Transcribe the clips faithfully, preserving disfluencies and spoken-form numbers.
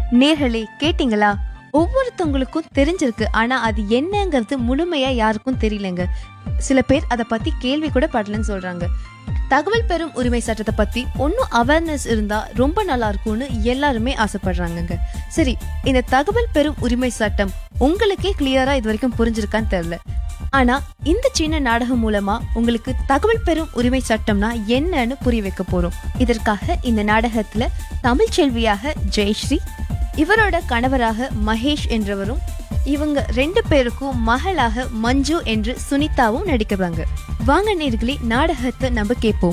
நேர்களே கேட்டிங்களா? ஒவ்வொருத்தவங்களுக்கும் தெரிஞ்சிருக்கு, ஆனா அது என்னங்கிறது முழுமையா யாருக்கும் தெரியலங்க. சில பேர் அதை பத்தி கேள்வி கூட படலன்னு சொல்றாங்க. தகவல் பெறும் உரிமை சட்டத்தை பத்தி ஒன்னும் அவேர்னஸ் இருந்தா ரொம்ப நல்லா இருக்கும்னு எல்லாருமே ஆசைப்படுறாங்கங்க. சரி, இந்த தகவல் பெறும் உரிமை சட்டம் உங்களுக்கே கிளியரா இது வரைக்கும் புரிஞ்சிருக்கான்னு தெரியல. ஆனா இந்த சின்ன நாடகம் மூலமா உங்களுக்கு தகவல் பெறும் உரிமை சட்டம்னா என்னன்னு புரிய வைக்க போறோம். இதற்காக இந்த நாடகத்துல தமிழ் செல்வியாக ஜெயஸ்ரீ, இவரோட கணவராக மகேஷ் என்றவரும், இவங்க ரெண்டு பேருக்கும் மகளாக மஞ்சு என்று சுனிதாவும் நடிக்கிறாங்க. வாங்க நேர்களே, நாடகத்தை நம்ம கேட்போம்.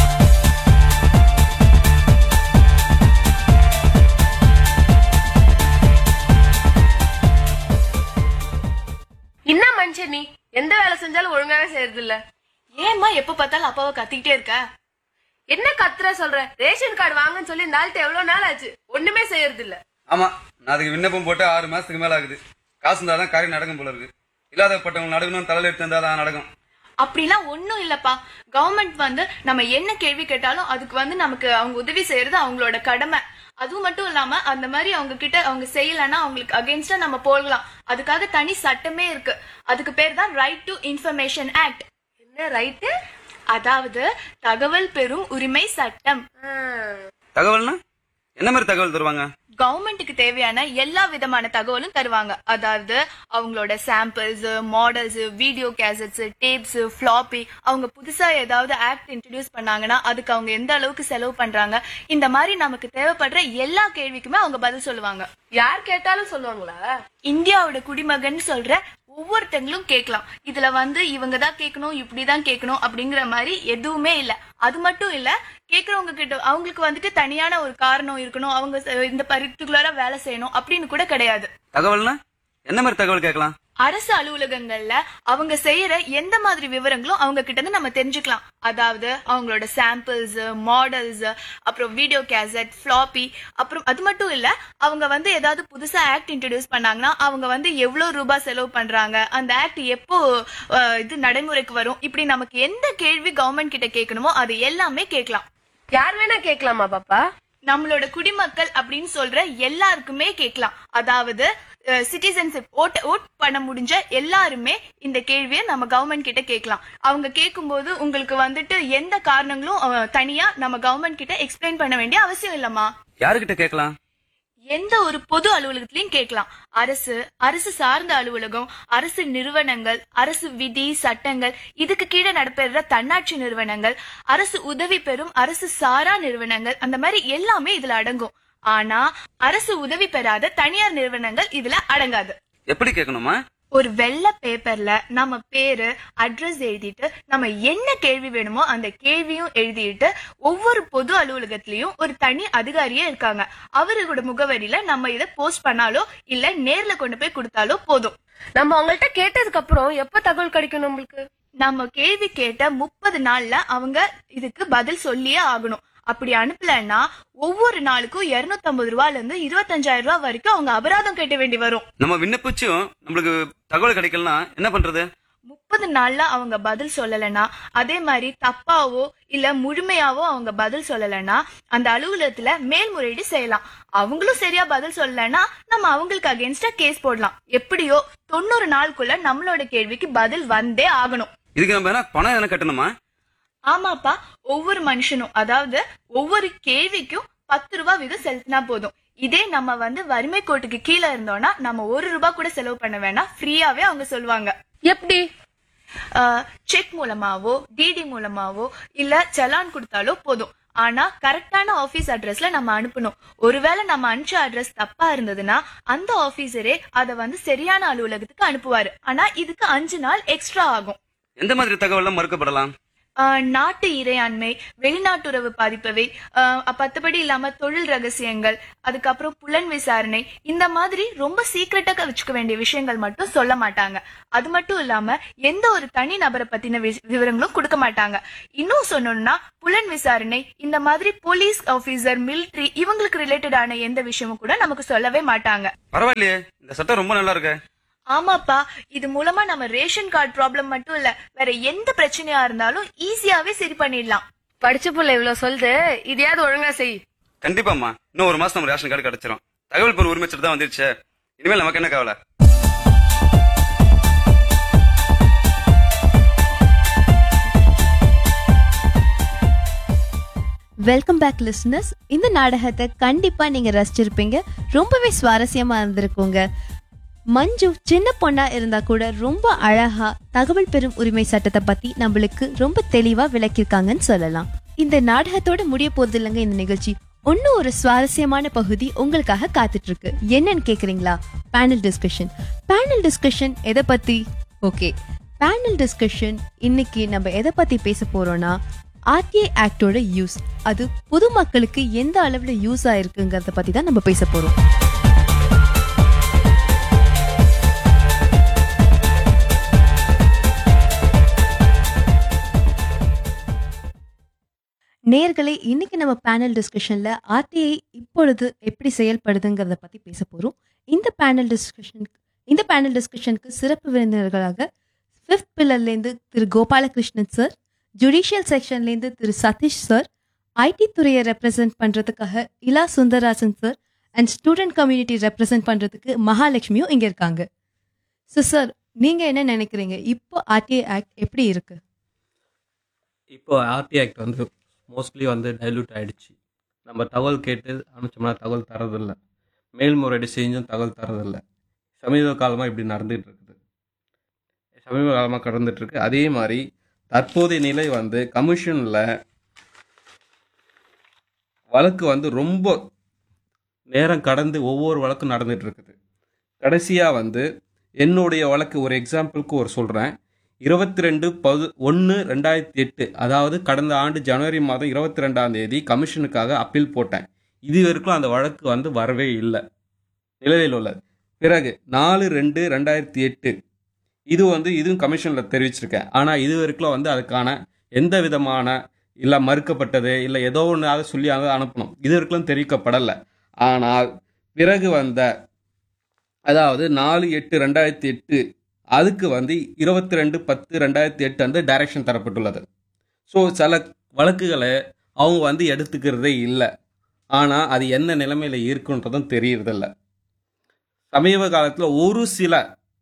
என்ன மனுஷன் நீ? எந்த வேலை செஞ்சாலும் ஒழுங்காவே செய்யறது இல்ல. ஏம்மா எப்ப பார்த்தாலும் அப்பாவை கத்திக்கிட்டே இருக்க? என்ன கத்துற சொல்ற? ரேஷன் கார்டு வாங்கன்னு சொல்லி இந்த ஆள்கிட்ட எவ்வளவு நாள் ஆச்சு, ஒண்ணுமே செய்யறது இல்ல. ஆமா, நான் அதுக்கு விண்ணப்பம் போட்டு ஆறு மாசத்துக்கு மேல ஆகுது. காசு இருந்தாதான் காரியம் நடக்கும் போல இருக்கு. இல்லாதப்பட்டவங்க நடக்கணும், தலையில எடுத்து இருந்தாதான் நடக்கும். அப்படிலாம் ஒண்ணும் இல்லப்பா. கவர்மெண்ட் வந்து நம்ம என்ன கேள்வி கேட்டாலும் அதுக்கு வந்து நமக்கு அவங்க உதவி செய்யறது அவங்களோட கடமை. அதுவும் மட்டும் இல்லாம அந்த மாதிரி அவங்க கிட்ட அவங்க செய்யலன்னா அவங்களுக்கு அகைன்ஸ்டா நம்ம போகலாம். அதுக்காக தனி சட்டமே இருக்கு. அதுக்கு பேர் தான் ரைட் டு இன்ஃபர்மேஷன் ஆக்ட். என்ன ரைட்டு? அதாவது தகவல் பெறும் உரிமை சட்டம். தகவல்னா என்ன மாதிரி தகவல் தருவாங்க? கவர்மெண்ட்டுக்கு தேவையான எல்லா விதமான தகவலும் தருவாங்க. அதாவது அவங்களோட samples, models, video cassettes, tabs, floppy, அவங்க புதுசா ஏதாவது ஆக்ட் இன்ட்ரடியூஸ் பண்ணாங்கன்னா அதுக்கு அவங்க எந்த அளவுக்கு செலவு பண்றாங்க, இந்த மாதிரி நமக்கு தேவைப்படுற எல்லா கேள்விக்குமே அவங்க பதில் சொல்லுவாங்க. யார் கேட்டாலும் சொல்லுவாங்களா? இந்தியாவோட குடிமகன் சொல்ற ஒவ்வொருத்தங்களும் கேட்கலாம். இதுல வந்து இவங்க தான் கேட்கணும், இப்படிதான் கேட்கணும் அப்படிங்கிற மாதிரி எதுவுமே இல்ல. அது மட்டும் இல்ல, கேக்குறவங்க கிட்ட அவங்களுக்கு வந்துட்டு தனியான ஒரு காரணம் இருக்கணும், அவங்க இந்த பர்டிகுலரா வேலை செய்யணும் அப்படின்னு கூட கிடையாது. தகவல்னா என்ன மாதிரி தகவல் கேட்கலாம்? அரசு அலுவலகங்கள்ல அவங்க செய்யற எந்த மாதிரி விவரங்களும் அவங்க கிட்ட இருந்து நம்ம தெரிஞ்சுக்கலாம். அதாவது அவங்களோட சாம்பிள்ஸ், மாடல்ஸ், அப்புறம் வீடியோ கேசட், ஃபிளாப்பி, அப்புறம் அது மட்டும் இல்ல, அவங்க வந்து ஏதாவது புதுசா ஆக்ட் இன்ட்ரடியூஸ் பண்ணாங்கன்னா அவங்க வந்து எவ்வளவு ரூபாய் செலவு பண்றாங்க, அந்த ஆக்ட் எப்போ இது நடைமுறைக்கு வரும், இப்படி நமக்கு எந்த கேள்வி கவர்மெண்ட் கிட்ட கேட்கணுமோ அது எல்லாமே கேட்கலாம். யார் வேணா கேட்கலாமா பாப்பா? நம்மளோட குடிமக்கள் அப்படின்னு சொல்ற எல்லாருக்குமே கேட்கலாம். அதாவது சிட்டிசன்ஷிப் ஓட் ஓட் பண்ண முடிஞ்ச எல்லாருமே இந்த கேள்வியை நம்ம கவர்மெண்ட் கிட்ட கேட்கலாம். அவங்க கேட்கும் போது உங்களுக்கு வந்துட்டு எந்த காரணங்களும் தனியா நம்ம கவர்மெண்ட் கிட்ட எக்ஸ்பிளைன் பண்ண வேண்டிய அவசியம் இல்லம்மா. யாருகிட்ட கேட்கலாம்? எந்த ஒரு பொது அலுவலகத்திலையும் கேட்கலாம். அரசு, அரசு சார்ந்த அலுவலகம், அரசு நிறுவனங்கள், அரசு விதி சட்டங்கள், இதுக்கு கீழே நடைபெற தன்னாட்சி நிறுவனங்கள், அரசு உதவி பெறும் அரசு சாரா நிறுவனங்கள், அந்த மாதிரி எல்லாமே இதுல அடங்கும். ஆனா அரசு உதவி பெறாத தனியார் நிறுவனங்கள் இதுல அடங்காது. எப்படி கேட்கணுமா? ஒரு வெள்ளை பேப்பர்ல நம்ம பேரு, அட்ரஸ் எழுதிட்டு நம்ம என்ன கேள்வி வேணுமோ அந்த கேள்வியும் எழுதிட்டு ஒவ்வொரு பொது அலுவலகத்திலயும் ஒரு தனி அதிகாரியே இருக்காங்க. அவர்களோட முகவரியில நம்ம இதை போஸ்ட் பண்ணாலோ இல்ல நேர்ல கொண்டு போய் கொடுத்தாலோ போதும். நம்ம அவங்கள்ட்ட கேட்டதுக்கு அப்புறம் எப்ப தகவல் கிடைக்கும் நம்மளுக்கு? நம்ம கேள்வி கேட்ட முப்பது நாள்ல அவங்க இதுக்கு பதில் சொல்லியே ஆகணும். அப்படி அனுப்பலன்னா ஒவ்வொரு நாளுக்கும் இருநூத்தி ஐம்பது ரூபாயில இருந்து இருபத்தஞ்சாயிரம் ரூபாய் வரைக்கும் அவங்க அபராதம் கட்ட வேண்டி வரும். நம்ம விண்ணப்பிச்சும் நம்மளுக்கு தகவல் கிடைக்கலனா என்ன பண்றது? முப்பது நாள்ல அவங்க பதில் சொல்லலனா, அதே மாதிரி தப்பாவோ இல்ல முழுமையாவோ அவங்க பதில் சொல்லலனா அந்த அலுவலகத்துல மேல்முறையீடு செய்யலாம். அவங்களும் சரியா பதில் சொல்லலனா நம்ம அவங்களுக்கு அகைன்ஸ்டா கேஸ் போடலாம். எப்படியோ தொண்ணூறு நாளுக்குள்ள நம்மளோட கேள்விக்கு பதில் வந்தே ஆகணும். இதுக்கு நம்ம என்ன பணம் என்ன கட்டணுமா? ஆமாப்பா, ஒவ்வொரு மனுஷனும் அதாவது ஒவ்வொரு கேள்விக்கும் பத்து ரூபாய் வீதம் செலுத்தினா போதும். இதே நம்ம வந்து வறுமை கோட்டுக்கு கீழே இருந்தோம்னா நம்ம ஒரு ரூபாய் கூட செலவு பண்ண வேணாம், ஃப்ரீயாவே அவங்க சொல்லுவாங்க. எப்படி? செக் மூலமாவோ டிடி மூலமாவோ இல்ல செலான் கொடுத்தாலோ போதும். ஆனா கரெக்டான ஆபீஸ் அட்ரஸ்ல நம்ம அனுப்பணும். ஒருவேளை நம்ம அனுப்பிச்ச அட்ரஸ் தப்பா இருந்ததுன்னா அந்த ஆபீசரே அதை வந்து சரியான அலுவலகத்துக்கு அனுப்புவாரு. ஆனா இதுக்கு அஞ்சு நாள் எக்ஸ்ட்ரா ஆகும். எந்த மாதிரி தகவல் மறுக்கப்படலாம்? நாட்டு இறையாண்மை, வெளிநாட்டுறவு பாதிப்பவை, பத்தபடி இல்லாம தொழில் ரகசியங்கள், அதுக்கப்புறம் புலன் விசாரணை, இந்த மாதிரி ரொம்ப சீக்கிரட்டா வச்சுக்க வேண்டிய விஷயங்கள் மட்டும் சொல்ல மாட்டாங்க. அது மட்டும் இல்லாம எந்த ஒரு தனி நபரை பத்தின விவரங்களும் கொடுக்க மாட்டாங்க. இன்னும் சொன்னோம்னா புலன் விசாரணை, இந்த மாதிரி போலீஸ் ஆபீசர், மிலிட்டரி, இவங்களுக்கு ரிலேட்டடான எந்த விஷயமும் கூட நமக்கு சொல்லவே மாட்டாங்க. பரவாயில்லையே, இந்த சட்டம் ரொம்ப நல்லா இருக்கு. ஆமாப்பா, இது மூலமா நம்ம ரேஷன் கார்டு ப்ராப்ளம் மட்டும் இல்ல, வேற எந்த பிரச்சனையா இருந்தாலும் ஈஸியாவே சரி பண்ணிடலாம். படிச்ச புள்ள இவ்வளவு சொல்லுது, இதையாவது ஒழுங்கா செய். கண்டிப்பாமா, இன்னும் ஒரு மாசம் நம்ம ரேஷன் கார்டு கிடைச்சிரும். தகவல் பெறும் உரிமை சட்டம் தான் வந்துருச்சே, இனிமேல் நமக்கு என்ன கவலை? Welcome back listeners. இந்த நாடகத்தை கண்டிப்பா நீங்க ரசிச்சிருப்பீங்க. ரொம்பவே சுவாரஸ்யமா இருந்திருக்குங்க. மஞ்சு சின்ன பொண்ணா இருந்தா கூட ரொம்ப அழகா தகவல் பெறும் உரிமை சட்டத்தை பத்தி நம்மளுக்கு ரொம்ப தெளிவா விளக்கியிருக்காங்கன்னு சொல்லலாம். இந்த நாடகத்தோட முடிய போறது இல்லைங்க இந்த நிகழ்ச்சி. இன்னும் ஒரு சுவாரஸ்யமான பகுதி உங்களுக்காக காத்துட்டு இருக்கு. என்னன்னு கேக்குறீங்களா? Panel discussion. பேனல் டிஸ்கஷன் எதை பத்தி? ஓகே, பேனல் டிஸ்கஷன் இன்னைக்கு நம்ம எதை பத்தி பேச போறோம்னா ஆர்டிஐ ஆக்டோட யூஸ், அது பொதுமக்களுக்கு எந்த அளவுல யூஸ் ஆயிருக்குங்கிறத பத்தி தான் நம்ம பேச போறோம். நேயர்களே, இன்னைக்கு நம்ம பேனல் டிஸ்கஷன்ல ஆர்டிஐ இப்பொழுது எப்படி செயல்படுதுங்கிறத பத்தி பேச போறோம். இந்த பேனல் டிஸ்கஷன் இந்த பேனல் டிஸ்கஷனுக்கு சிறப்பு விருந்தினர்களாக ஃபிஃப்த் பில்லர்ல இருந்து திரு கோபாலகிருஷ்ணன் சார், ஜுடிஷியல் செக்ஷன்ல இருந்து திரு சதீஷ் சார், ஐடி துறையை ரெப்ரசென்ட் பண்றதுக்காக இலா சுந்தராசன் sir and student community represent பண்றதுக்கு மகாலட்சுமியும் இங்க இருக்காங்க. ஸோ சார், நீங்க என்ன நினைக்கிறீங்க? இப்போ ஆர்டிஐ ஆக்ட் எப்படி இருக்கு? இப்போ ஆர்டி ஆக்ட் வந்து மோஸ்ட்லி வந்து டைல்யூட் ஆகிடுச்சு. நம்ம தகவல் கேட்டு அனுப்பிச்சோம்னா தகவல் தரதில்லை, மேல்முறையீடு செஞ்சும் தகவல் தரதில்லை. சமீப காலமாக இப்படி நடந்துகிட்டு இருக்குது சமீப காலமாக கடந்துட்டு இருக்கு. அதே மாதிரி தற்போதைய நிலை வந்து கமிஷனில் வழக்கு வந்து ரொம்ப நேரம் கடந்து ஒவ்வொரு வழக்கும் நடந்துட்டு இருக்குது. கடைசியாக வந்து என்னுடைய வழக்கு ஒரு எக்ஸாம்பிளுக்கு ஒரு சொல்கிறேன். இருபத்தி ரெண்டு பது ஒன்று ரெண்டாயிரத்தி எட்டு அதாவது கடந்த ஆண்டு ஜனவரி மாதம் இருபத்தி ரெண்டாம் தேதி கமிஷனுக்காக அப்பீல் போட்டேன். இது வரைக்கும் அந்த வழக்கு வந்து வரவே இல்லை, நிலுவையில் உள்ளது. பிறகு நாலு ரெண்டு ரெண்டாயிரத்தி எட்டு இது வந்து இதுவும் கமிஷனில் தெரிவிச்சிருக்கேன். ஆனால் இது வரைக்கும் வந்து அதுக்கான எந்த விதமான இல்லை மறுக்கப்பட்டது இல்லை ஏதோ ஒன்று அதை சொல்லி அதை அனுப்பணும், இது வரைக்கும் தெரிவிக்கப்படலை. ஆனால் பிறகு வந்த அதாவது நாலு எட்டு ரெண்டாயிரத்தி எட்டு அதுக்கு வந்து இருபத்தி ரெண்டு பத்து ரெண்டாயிரத்தி எட்டு வந்து டைரக்ஷன் தரப்பட்டுள்ளது. ஸோ சில வழக்குகளை அவங்க வந்து எடுத்துக்கிறதே இல்லை, ஆனால் அது என்ன நிலைமையில் இருக்குன்றதும் தெரியறதில்ல. சமீப காலத்தில் ஒரு சில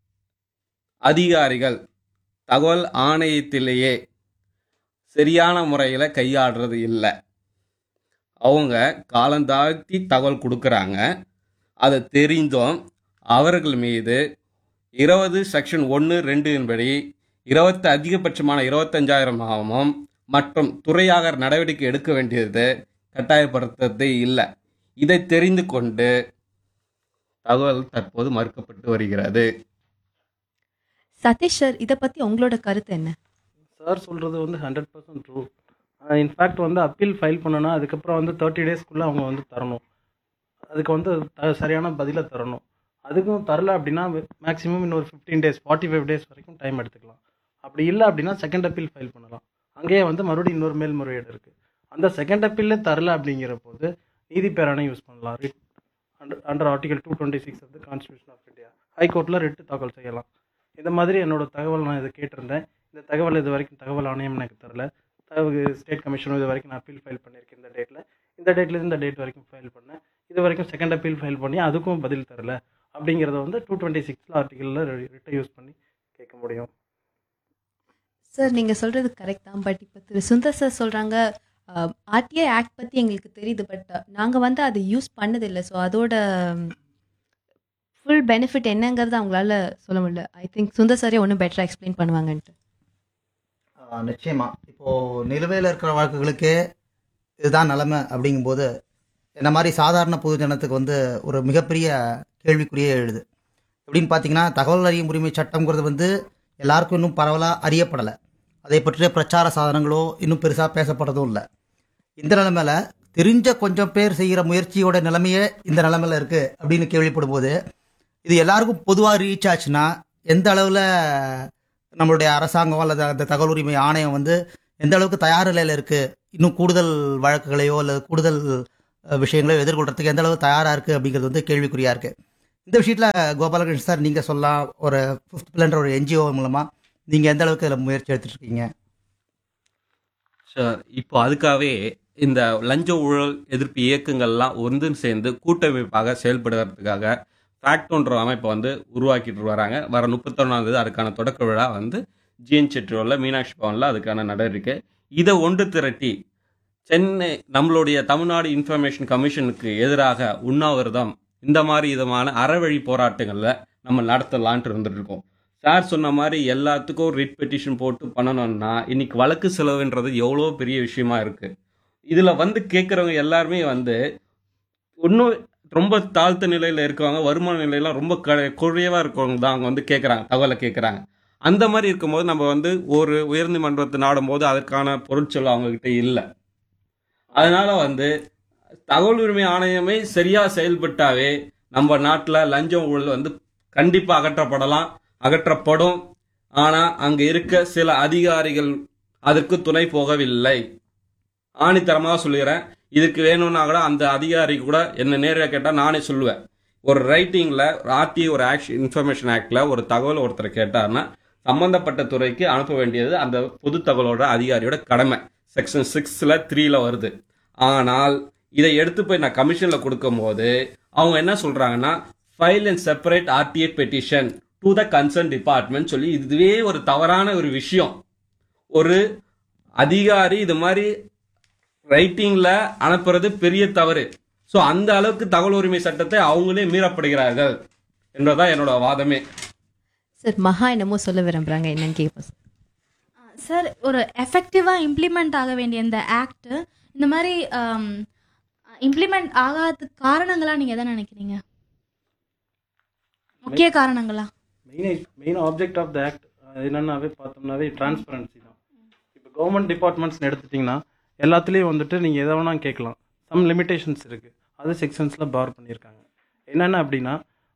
அதிகாரிகள் தகவல் ஆணையத்திலேயே சரியான முறையில் கையாடுறது இல்லை. அவங்க காலந்தாழ்த்தி தகவல் கொடுக்குறாங்க. அதை தெரிந்தும் அவர்கள் மீது இருபது செக்ஷன் ஒன்று ரெண்டின்படி இருபத்தி அதிகபட்சமான இருபத்தஞ்சாயிரமாகவும் மற்றும் துறையாக நடவடிக்கை எடுக்க வேண்டியது கட்டாயப்படுத்துறதே இல்லை. இதை தெரிந்து கொண்டு தகவல் தற்போது மறுக்கப்பட்டு வருகிறது. சதீஷ் சார், இதை பத்தி உங்களோட கருத்து என்ன? சார் சொல்கிறது வந்து ஹண்ட்ரட் பர்சன்ட் ட்ரூ. இன்ஃபேக்ட் வந்து அப்பீல் ஃபைல் பண்ணனா அதுக்கப்புறம் வந்து தேர்ட்டி டேஸ்க்குள்ளே அவங்க வந்து தரணும், அதுக்கு வந்து த சரியான பதிலை தரணும். அதுக்கும் தரல அப்படின்னா மேக்ஸிமம் இன்னொரு fifteen days forty five days வரைக்கும் டைம் எடுத்துக்கலாம். அப்படி இல்லை அப்படின்னா செகண்ட் அப்பீல் ஃபைல் பண்ணலாம். அங்கேயே வந்து மறுபடியும் இன்னொரு மேல்முறையீடு இருக்குது. அந்த செகண்ட் அப்பீலே தரல அப்படிங்கிற போது நீதி பேராணை யூஸ் பண்ணலாம். Writ under under article two twenty six of the constitution of India ஹைகோர்ட்டில் ரிட்டு தாக்கல் செய்யலாம். இந்த மாதிரி என்னோட தகவல் நான் இதை கேட்டிருந்தேன். இந்த தகவல் இது வரைக்கும் தகவல் ஆணையம் எனக்கு தரல. தகவல் ஸ்டேட் கமிஷனும் இது வரைக்கும் நான் அப்பீல் ஃபைல் பண்ணியிருக்கேன். இந்த டேட்டில் இந்த டேட்லேருந்து இந்த டேட் வரைக்கும் ஃபைல் பண்ணேன். இது வரைக்கும் செகண்ட் அப்பீல் ஃபைல் பண்ணி அதுக்கும் பதில் தரல அப்படிங்கிறத வந்து டூ டுவெண்ட்டி சிக்ஸில் ஆர்டிகலில் ரிட்டை யூஸ் பண்ணி கேட்க முடியும். சார், நீங்க சொல்றது கரெக்ட் தான். பட் இப்போ திரு சுந்தர் சார் சொல்றாங்க ஆர்டிஐ ஆக்ட் பத்தி எங்களுக்கு தெரியுது, பட் நாங்க வந்து அதை யூஸ் பண்ணதில்லை. ஸோ அதோட ஃபுல் பெனிஃபிட் என்னங்கிறது அவங்களால சொல்ல முடியல. ஐ திங்க் சுந்தர் சாரே ஒன்றும் பெட்டராக எக்ஸ்பிளைன் பண்ணுவாங்கன்ட்டு. நிச்சயமா இப்போது நிலுவையில் இருக்கிற வழக்குகளுக்கே இதுதான் நிலைமை அப்படிங்கும்போது என்ன மாதிரி சாதாரண பொது ஜனத்துக்கு வந்து ஒரு மிகப்பெரிய கேள்விக்குறியே எழுது. எப்படின்னு பார்த்தீங்கன்னா, தகவல் அறியும் உரிமை சட்டம்ங்கிறது வந்து எல்லாருக்கும் இன்னும் பரவலாக அறியப்படலை. அதை பற்றிய பிரச்சார சாதனங்களோ இன்னும் பெருசாக பேசப்படுறதும் இல்லை. இந்த நிலைமையில தெரிஞ்ச கொஞ்சம் பேர் செய்கிற முயற்சியோட நிலைமையே இந்த நிலைமையில இருக்குது அப்படின்னு கேள்விப்படும் போது இது எல்லாருக்கும் பொதுவாக ரீச் ஆச்சுன்னா எந்த அளவில் நம்மளுடைய அரசாங்கம் அல்லது அந்த தகவல் உரிமை ஆணையம் வந்து எந்த அளவுக்கு தயார் நிலையில் இருக்குது, இன்னும் கூடுதல் வழக்குகளையோ அல்லது கூடுதல் விஷயங்களையோ எதிர்கொள்றதுக்கு எந்த அளவுக்கு தயாராக இருக்குது அப்படிங்கிறது வந்து கேள்விக்குறியாக இருக்குது. இந்த விஷயத்தில் கோபாலகிருஷ்ணன் சார், நீங்கள் சொல்லலாம், ஒரு ஃபிஃப்த் பில்ன்ற ஒரு என்ஜிஓ மூலமாக நீங்கள் எந்த அளவுக்கு இதில் முயற்சி எடுத்துகிட்டு இருக்கீங்க? சார், இப்போ அதுக்காகவே இந்த லஞ்ச ஊழல் எதிர்ப்பு இயக்கங்கள்லாம் ஒன்று சேர்ந்து கூட்டமைப்பாக செயல்படுறதுக்காக ஃபேக்டோன்ற அமைப்பை வந்து உருவாக்கிட்டு வராங்க. வர முப்பத்தொன்னாம் தேதி அதுக்கான தொடக்க விழா வந்து ஜிஎன் செட்டிரோவில் மீனாட்சி பவனில் அதுக்கான நடவடிக்கை. இதை ஒன்று திரட்டி சென்னை நம்மளுடைய தமிழ்நாடு இன்ஃபர்மேஷன் கமிஷனுக்கு எதிராக உண்ணாவிரதம் இந்த மாதிரி விதமான அறவழி போராட்டங்களில் நம்ம நடத்தலான்ட்டு இருந்துட்டு இருக்கோம். சார் சொன்ன மாதிரி எல்லாத்துக்கும் ரிட் பெட்டிஷன் போட்டு பண்ணணும்னா இன்னைக்கு வழக்கு செலவுன்றது எவ்வளோ பெரிய விஷயமா இருக்கு. இதில் வந்து கேட்குறவங்க எல்லாருமே வந்து இன்னும் ரொம்ப தாழ்த்த நிலையில் இருக்கவங்க, வருமான நிலையெல்லாம் ரொம்ப க குறைவாக இருக்கவங்க தான் அவங்க வந்து கேட்குறாங்க, தகவலை கேட்குறாங்க. அந்த மாதிரி இருக்கும்போது நம்ம வந்து ஒரு உயர்நீதிமன்றத்தை நாடும் போது அதற்கான பொருட்செலவு அவங்கக்கிட்ட இல்லை. அதனால வந்து தகவல் உரிமை ஆணையமே சரியாக செயல்பட்டாவே நம்ம நாட்டில் லஞ்சம் ஊழல் வந்து கண்டிப்பாக அகற்றப்படலாம், அகற்றப்படும். ஆனால் அங்கே இருக்க சில அதிகாரிகள் அதற்கு துணை போகவில்லை. ஆணித்தரமாக சொல்லிடுறேன். இதுக்கு வேணும்னா கூட அந்த அதிகாரி கூட என்ன நேரில் கேட்டால் நானே சொல்லுவேன். ஒரு ரைட்டிங்கில் ஆர்டிஐ ஒரு ஆக்ஷன் இன்ஃபர்மேஷன் ஆக்டில் ஒரு தகவல் ஒருத்தர் கேட்டார்னா சம்பந்தப்பட்ட துறைக்கு அனுப்ப வேண்டியது அந்த பொது தகவலோட அதிகாரியோட கடமை. செக்ஷன் சிக்ஸில் த்ரீல வருது. ஆனால் இதை எடுத்து போய் நான் கமிஷனில் கொடுக்கும் போது அவங்க என்ன சொல்கிறாங்கன்னா, file and separate RTI petition to the concern department சொல்லி, இதுவே ஒரு தவறான ஒரு விஷயம். ஒரு அதிகாரி இது மாதிரி ரைட்டிங்கில் அனுப்புறது பெரிய தவறு. ஸோ அந்த அளவுக்கு தகவல் உரிமை சட்டத்தை அவங்களே மீறப்படுகிறார்கள் என்றதான் என்னோட வாதமே. சார் மகா என்னமோ சொல்ல விரும்புறாங்க, என்னன்னு கேட்போம். சார், ஒரு எஃபெக்டிவாக இம்ப்ளிமெண்ட் ஆக வேண்டிய இந்த ஆக்ட் இந்த மாதிரி இம்ப்ளிமெண்ட் ஆகாததுக்கு காரணங்களா நீங்கள் எதை நினைக்கிறீங்க? முக்கிய காரணங்களா? Main main object of the act என்னென்னாவே பார்த்தோம்னாவே transparency தான். இப்போ கவர்மெண்ட் டிபார்ட்மெண்ட்ஸ்னு எடுத்துட்டிங்கன்னா எல்லாத்துலேயும் வந்துட்டு நீங்கள் எதை வேணால் கேட்கலாம். சம் லிமிடேஷன்ஸ் இருக்குது, அது செக்ஷன்ஸில் பார் பண்ணியிருக்காங்க. என்னென்ன அப்படின்னா,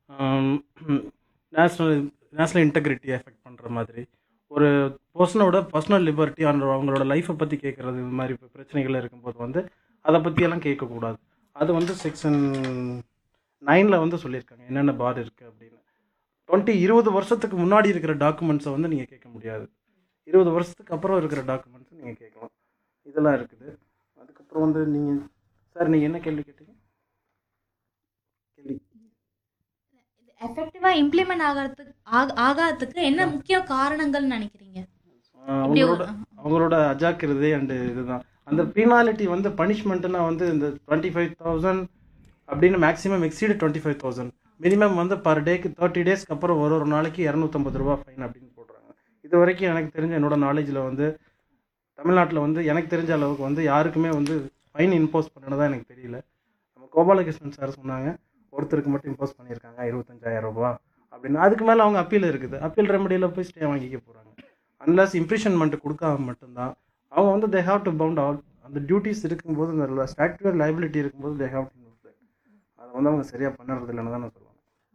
நேஷ்னல் நேஷ்னல் இன்டெகிரிட்டி எஃபெக்ட் பண்ணுற மாதிரி, ஒரு பர்சனோட பர்சனல் லிபர்ட்டி அந்த அவங்களோட லைஃப்பை பற்றி கேட்குறது, இது மாதிரி இப்போ பிரச்சனைகள் இருக்கும்போது வந்து அதை பற்றியெல்லாம் கேட்கக்கூடாது. அது வந்து செக்ஷன் நைனில் வந்து சொல்லியிருக்காங்க என்னென்ன பார் இருக்குது அப்படின்னு. டுவெண்ட்டி இருபது வருஷத்துக்கு முன்னாடி இருக்கிற டாக்குமெண்ட்ஸை வந்து நீங்கள் கேட்க முடியாது. இருபது வருஷத்துக்கு அப்புறம் இருக்கிற டாக்குமெண்ட்ஸை நீங்கள் கேட்கலாம். இதெல்லாம் இருக்குது. அதுக்கப்புறம் வந்து நீங்கள் சார் நீங்கள் என்ன கேள்வி கேட்டீங்க? கேள்வி எஃபெக்டிவாக இம்ப்ளிமெண்ட் ஆகிறதுக்கு ஆக ஆகாததுக்கு என்ன முக்கிய காரணங்கள்னு நினைக்கிறீங்க? அவங்களோட அவங்களோட அஜாக்கிரதை அண்டு இதுதான். அந்த பீனாலிட்டி வந்து பனிஷ்மெண்ட்னா வந்து இந்த டுவெண்ட்டி ஃபைவ் தௌசண்ட் அப்படின்னு maximum exceed twenty five thousand minimum வந்து பர் டேக்கு தேர்ட்டி டேஸ்க்கு அப்புறம் ஒரு ஒரு நாளைக்கு இரநூத்தம்பது ரூபா ஃபைன் அப்படின்னு போடுறாங்க. இது வரைக்கும் எனக்கு தெரிஞ்ச என்னோட நாலேஜில் வந்து தமிழ்நாட்டில் வந்து எனக்கு தெரிஞ்ச அளவுக்கு வந்து யாருக்குமே வந்து ஃபைன் இம்போஸ் பண்ணதான் எனக்கு தெரியல. நம்ம கோபாலகிருஷ்ணன் சார் சொன்னாங்க ஒருத்தருக்கு மட்டும் இம்போஸ் பண்ணியிருக்காங்க இருபத்தஞ்சாயிரம் ரூபா அப்படின்னு. அதுக்கு மேலே அவங்க அப்பீல் இருக்குது, அப்பீல் ரெமடியில் போய் ஸ்டே வாங்கிக்க போகிறாங்க. அன்லஸ் இம்ப்ரிஷன்மெண்ட் கொடுக்காம மட்டும்தான் அவங்க வந்து they have to bound all அந்த டியூட்டிஸ் இருக்கும்போது, அந்த ஸ்டாட்யூட்டரி லைபிலிட்டி இருக்கும்போது தே ஹாவ் டு இன்வெஸ்ட். அதை வந்து அவங்க சரியாக பண்ணுறது இல்லைன்னு தான் நான் சொல்லுவாங்க.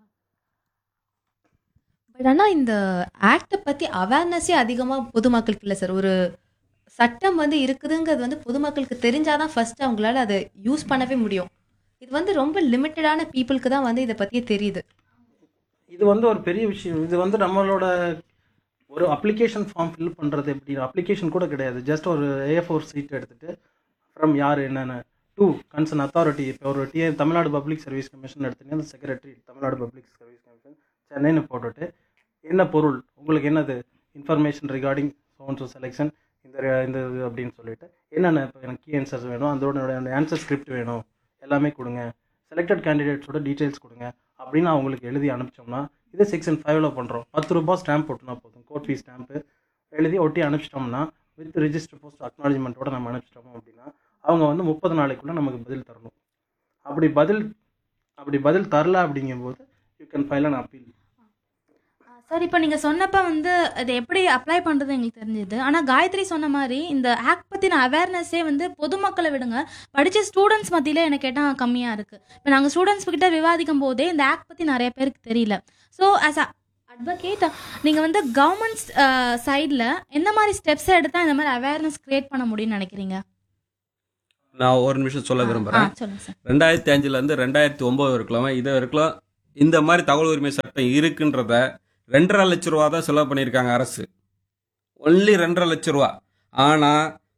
பட் ஆனால் இந்த ஆக்டை பற்றி அவேர்னஸே அதிகமாக பொதுமக்களுக்கு இல்லை சார். ஒரு சட்டம் வந்து இருக்குதுங்கிறது வந்து பொதுமக்களுக்கு தெரிஞ்சாதான் ஃபர்ஸ்ட் அவங்களால அதை யூஸ் பண்ணவே முடியும். இது வந்து ரொம்ப லிமிட்டடான பீப்புளுக்கு தான் வந்து இதை பற்றியே தெரியுது. இது வந்து ஒரு பெரிய விஷயம். இது வந்து நம்மளோட ஒரு அப்ளிகேஷன் ஃபார்ம் ஃபில் பண்ணுறது எப்படி, அப்ளிகேஷன் கூட கிடையாது. ஜஸ்ட் ஒரு ஏ ஃபோர் சீட் எடுத்துகிட்டு ஃப்ரம் யார் என்னென்ன டூ கன்சர்ன் அத்தாரிட்டி. இப்போ ஒரு DA Tamil Nadu public service commission எடுத்துகிட்டு அந்த secretary Tamil Nadu public service commission சென்னைன்னு போட்டுட்டு என்ன பொருள் உங்களுக்கு என்னது இன்ஃபர்மேஷன் ரிகார்டிங் சோன்ஸோ செலெக்ஷன் இந்த இந்த இது அப்படின்னு சொல்லிட்டு என்னென்ன இப்போ எனக்கு கீ ஆன்சர்ஸ் வேணும், அதோட ஆன்சர் ஸ்கிரிப்ட் வேணும், எல்லாமே கொடுங்க, செலக்டட் கேண்டிடேட்ஸோட டீட்டெயில்ஸ் கொடுங்க அப்படின்னு அவங்களுக்கு எழுதி அனுப்பிச்சோம்னா, இதே செக்ஷன் ஃபைவ்ல பண்ணுறோம். பத்து ரூபா ஸ்டாம்ப் போட்டுனா போதும், கோர்ட் ஃபீஸ் ஸ்டாம்ப்பு எழுதி ஒட்டி அனுப்பிச்சிட்டோம்னா வித் ரிஜிஸ்டர் போஸ்ட் அக்னாலஜ்மெண்ட்டோட நம்ம அனுப்பிச்சிட்டோம் அப்படின்னா அவங்க வந்து முப்பது நாளைக்குள்ளே நமக்கு பதில் தரணும். அப்படி பதில் அப்படி பதில் தரல அப்படிங்கும்போது you can file an appeal. Sir, இப்போ நீங்கள் சொன்னப்போ வந்து அதை எப்படி அப்ளை பண்ணுறது எங்களுக்கு தெரிஞ்சுது. ஆனால் காயத்ரி சொன்ன மாதிரி இந்த ஆக்ட் பற்றின அவேர்னஸே வந்து பொதுமக்களை விடுங்க, படித்த ஸ்டூடெண்ட்ஸ் மத்தியிலே எனக்கு கேட்டால் கம்மியாக இருக்குது. இப்போ நாங்கள் ஸ்டூடெண்ட்ஸ் கிட்ட விவாதிக்கும் போதே இந்த ஆக்ட் பற்றி நிறைய பேருக்கு தெரியல. ஸோ ஆஸ் அ அட்வொகேட் நீங்கள் வந்து கவர்மெண்ட் சைடில் எந்த மாதிரி ஸ்டெப்ஸ் எடுத்தால் இந்த மாதிரி அவேர்னஸ் கிரியேட் பண்ண முடியும்னு நினைக்கிறீங்க? நான் ஒரு நிமிஷம் சொல்ல விரும்புகிறேன். சொல்லுங்கள் சார். ரெண்டாயிரத்தி அஞ்சுலேருந்து ரெண்டாயிரத்தி ஒம்பது வரைக்கும் இது வரைக்கும் இந்த மாதிரி தகவல் உரிமை சட்டம் இருக்குன்றத ரெண்டரை லட்ச ரூபா தான் செலவு பண்ணியிருக்காங்க அரசு. ஒன்லி ரெண்டரை லட்ச ரூபா. ஆனால்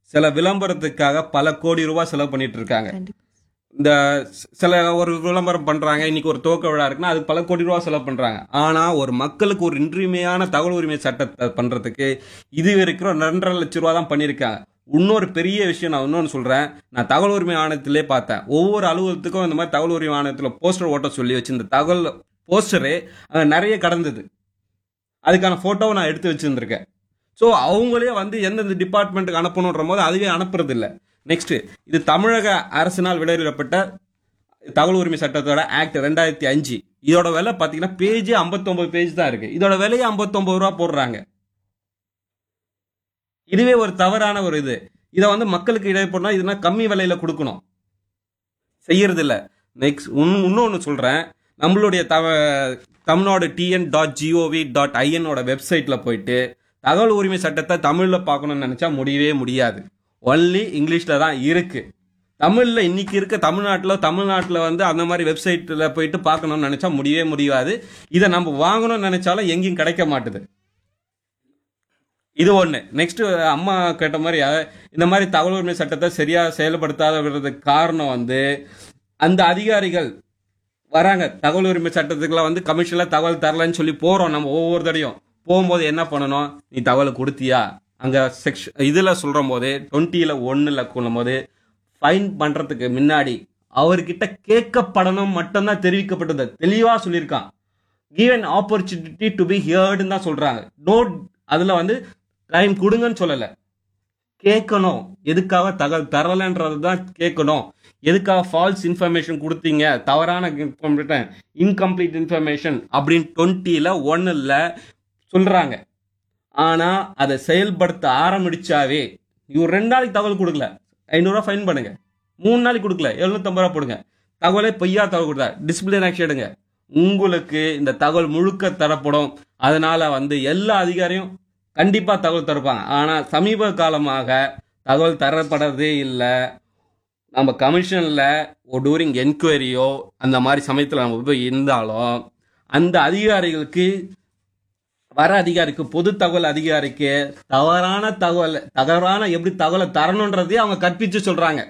சில விளம்பரத்துக்காக பல கோடி ரூபாய் செலவு பண்ணிட்டு இருக்காங்க. கண்டிப்பா. இந்த சி- சில ஒரு விளம்பரம் பண்றாங்க, இன்னைக்கு ஒரு துவக்க விழா இருக்குன்னா அதுக்கு பல கோடி ரூபாய் செலவு பண்றாங்க. ஆனா ஒரு மக்களுக்கு ஒரு இன்றியமையான தகவல் உரிமை சட்டத்தை பண்றதுக்கு இது வரைக்கும் ரெண்டரை லட்சம் ரூபா தான் பண்ணியிருக்காங்க. இன்னொரு பெரிய விஷயம் நான் இன்னொன்று சொல்றேன். நான் தகவல் உரிமை ஆணையத்திலே பார்த்தேன். ஒவ்வொரு அலுவலகத்துக்கும் இந்த மாதிரி தகவல் உரிமை ஆணையத்தில் போஸ்டர் ஓட்ட சொல்லி வச்சு இந்த தகவல் போஸ்டரே அங்க நிறைய கடந்தது. அதுக்கான போட்டோவை நான் எடுத்து வச்சிருந்திருக்கேன். ஸோ அவங்களே வந்து எந்தெந்த டிபார்ட்மெண்ட்டுக்கு அனுப்பணுன்ற போது அதுவே அனுப்புறது இல்லை. நெக்ஸ்ட், இது தமிழக அரசினால் வெளியிடப்பட்ட தகவல் உரிமை சட்டத்தோட ஆக்ட் ரெண்டாயிரத்தி அஞ்சு. இதோட விலை பார்த்தீங்கன்னா பேஜ் ஐம்பத்தொன்பது பேஜ் தான் இருக்கு. இதோட விலையை ஐம்பத்தொன்பது ரூபா போடுறாங்க. இதுவே ஒரு தவறான ஒரு இது. இதை வந்து மக்களுக்கு இடைப்படணும், இதுனா கம்மி விலையில கொடுக்கணும், செய்யறது இல்ல. நெக்ஸ்ட் இன்னொன்னு சொல்றேன். நம்மளுடைய தவ Tamil Nadu TN dot gov dot ஐஎனோட வெப்சைட்ல போயிட்டு தகவல் உரிமை சட்டத்தை தமிழ்ல பார்க்கணும்னு நினைச்சா முடியவே முடியாது. ஒன்லி இங்கிலீஷ்ல தான் இருக்கு. தமிழ்ல இன்னைக்கு இருக்க தமிழ்நாட்டில் தமிழ்நாட்டில் வந்து அந்த மாதிரி வெப்சைட்ல போயிட்டு பார்க்கணும்னு நினைச்சா முடியவே முடியாது. இதை நம்ம வாங்கணும்னு நினைச்சாலும் எங்கேயும் கிடைக்க மாட்டுது. இது ஒண்ணு. நெக்ஸ்ட், அம்மா கேட்ட மாதிரி அஹ், இந்த மாதிரி தகவல் உரிமை சட்டத்தை சரியா செயல்படுத்தாத விடுறதுக்கு காரணம் வந்து அந்த அதிகாரிகள் வராங்க. தகவல் உரிமை சட்டத்துக்குலாம் வந்து கமிஷன்ல தகவல் தரலன்னு சொல்லி போறோம். நம்ம ஒவ்வொரு தடையும் போகும்போது என்ன பண்ணணும், நீ தகவல் கொடுத்தியா, அங்க செக்ஷன் இதுல சொல்ற போது டுவெண்ட்டில ஒன்னுல சொல்லும் போது ஃபைன் பண்றதுக்கு முன்னாடி அவர்கிட்ட கேட்கப்படணும் மட்டும்தான் தெரிவிக்கப்பட்டது. தெளிவா சொல்லியிருக்கான். கிவன் ஆப்பர்ச்சுனிட்டி டு பி ஹியர்டுன்னு தான் சொல்றாங்க. நோட் அதுல வந்து டைம் கொடுங்கன்னு சொல்லல, கேட்கணும். எதுக்காக தகவல் தரலன்றது தான் கேட்கணும். எதுக்காக ஃபால்ஸ் இன்ஃபர்மேஷன் கொடுத்தீங்க, தவறான இன்கம்ப்ளீட் இன்ஃபர்மேஷன் அப்படின்னு டுவெண்ட்டில ஒன்னுல சொல்றாங்க. ஆனா அதை செயல்படுத்த ஆரம்பிச்சாவே இவர் ரெண்டு நாளைக்கு தகவல் கொடுக்கல, ஐநூறுரூவா ஃபைன் பண்ணுங்க. மூணு நாளைக்கு கொடுக்கல, எழுநூத்தம்பது ரூபா போடுங்க. தகவலே பொய்யா தகவல் கொடுத்தா டிசிப்ளின் ஆக்ஷன் எடுங்க. உங்களுக்கு இந்த தகவல் முழுக்க தரப்படும். அதனால வந்து எல்லா அதிகாரியும் கண்டிப்பா தகவல் தருப்பாங்க. ஆனா சமீப காலமாக தகவல் தரப்படுறதே இல்லை. நம்ம கமிஷன்ல டூரிங் என்கொயரியோ அந்த மாதிரி சமயத்தில் நம்ம போய் இருந்தாலும் அந்த அதிகாரிகளுக்கு வர அதிகாரிக்கு பொது தகவல் அதிகாரிக்கு தவறான தகவல் தவறான எப்படி தகவலை தரணுன்றதே அவங்க கற்பிச்சு சொல்றாங்க.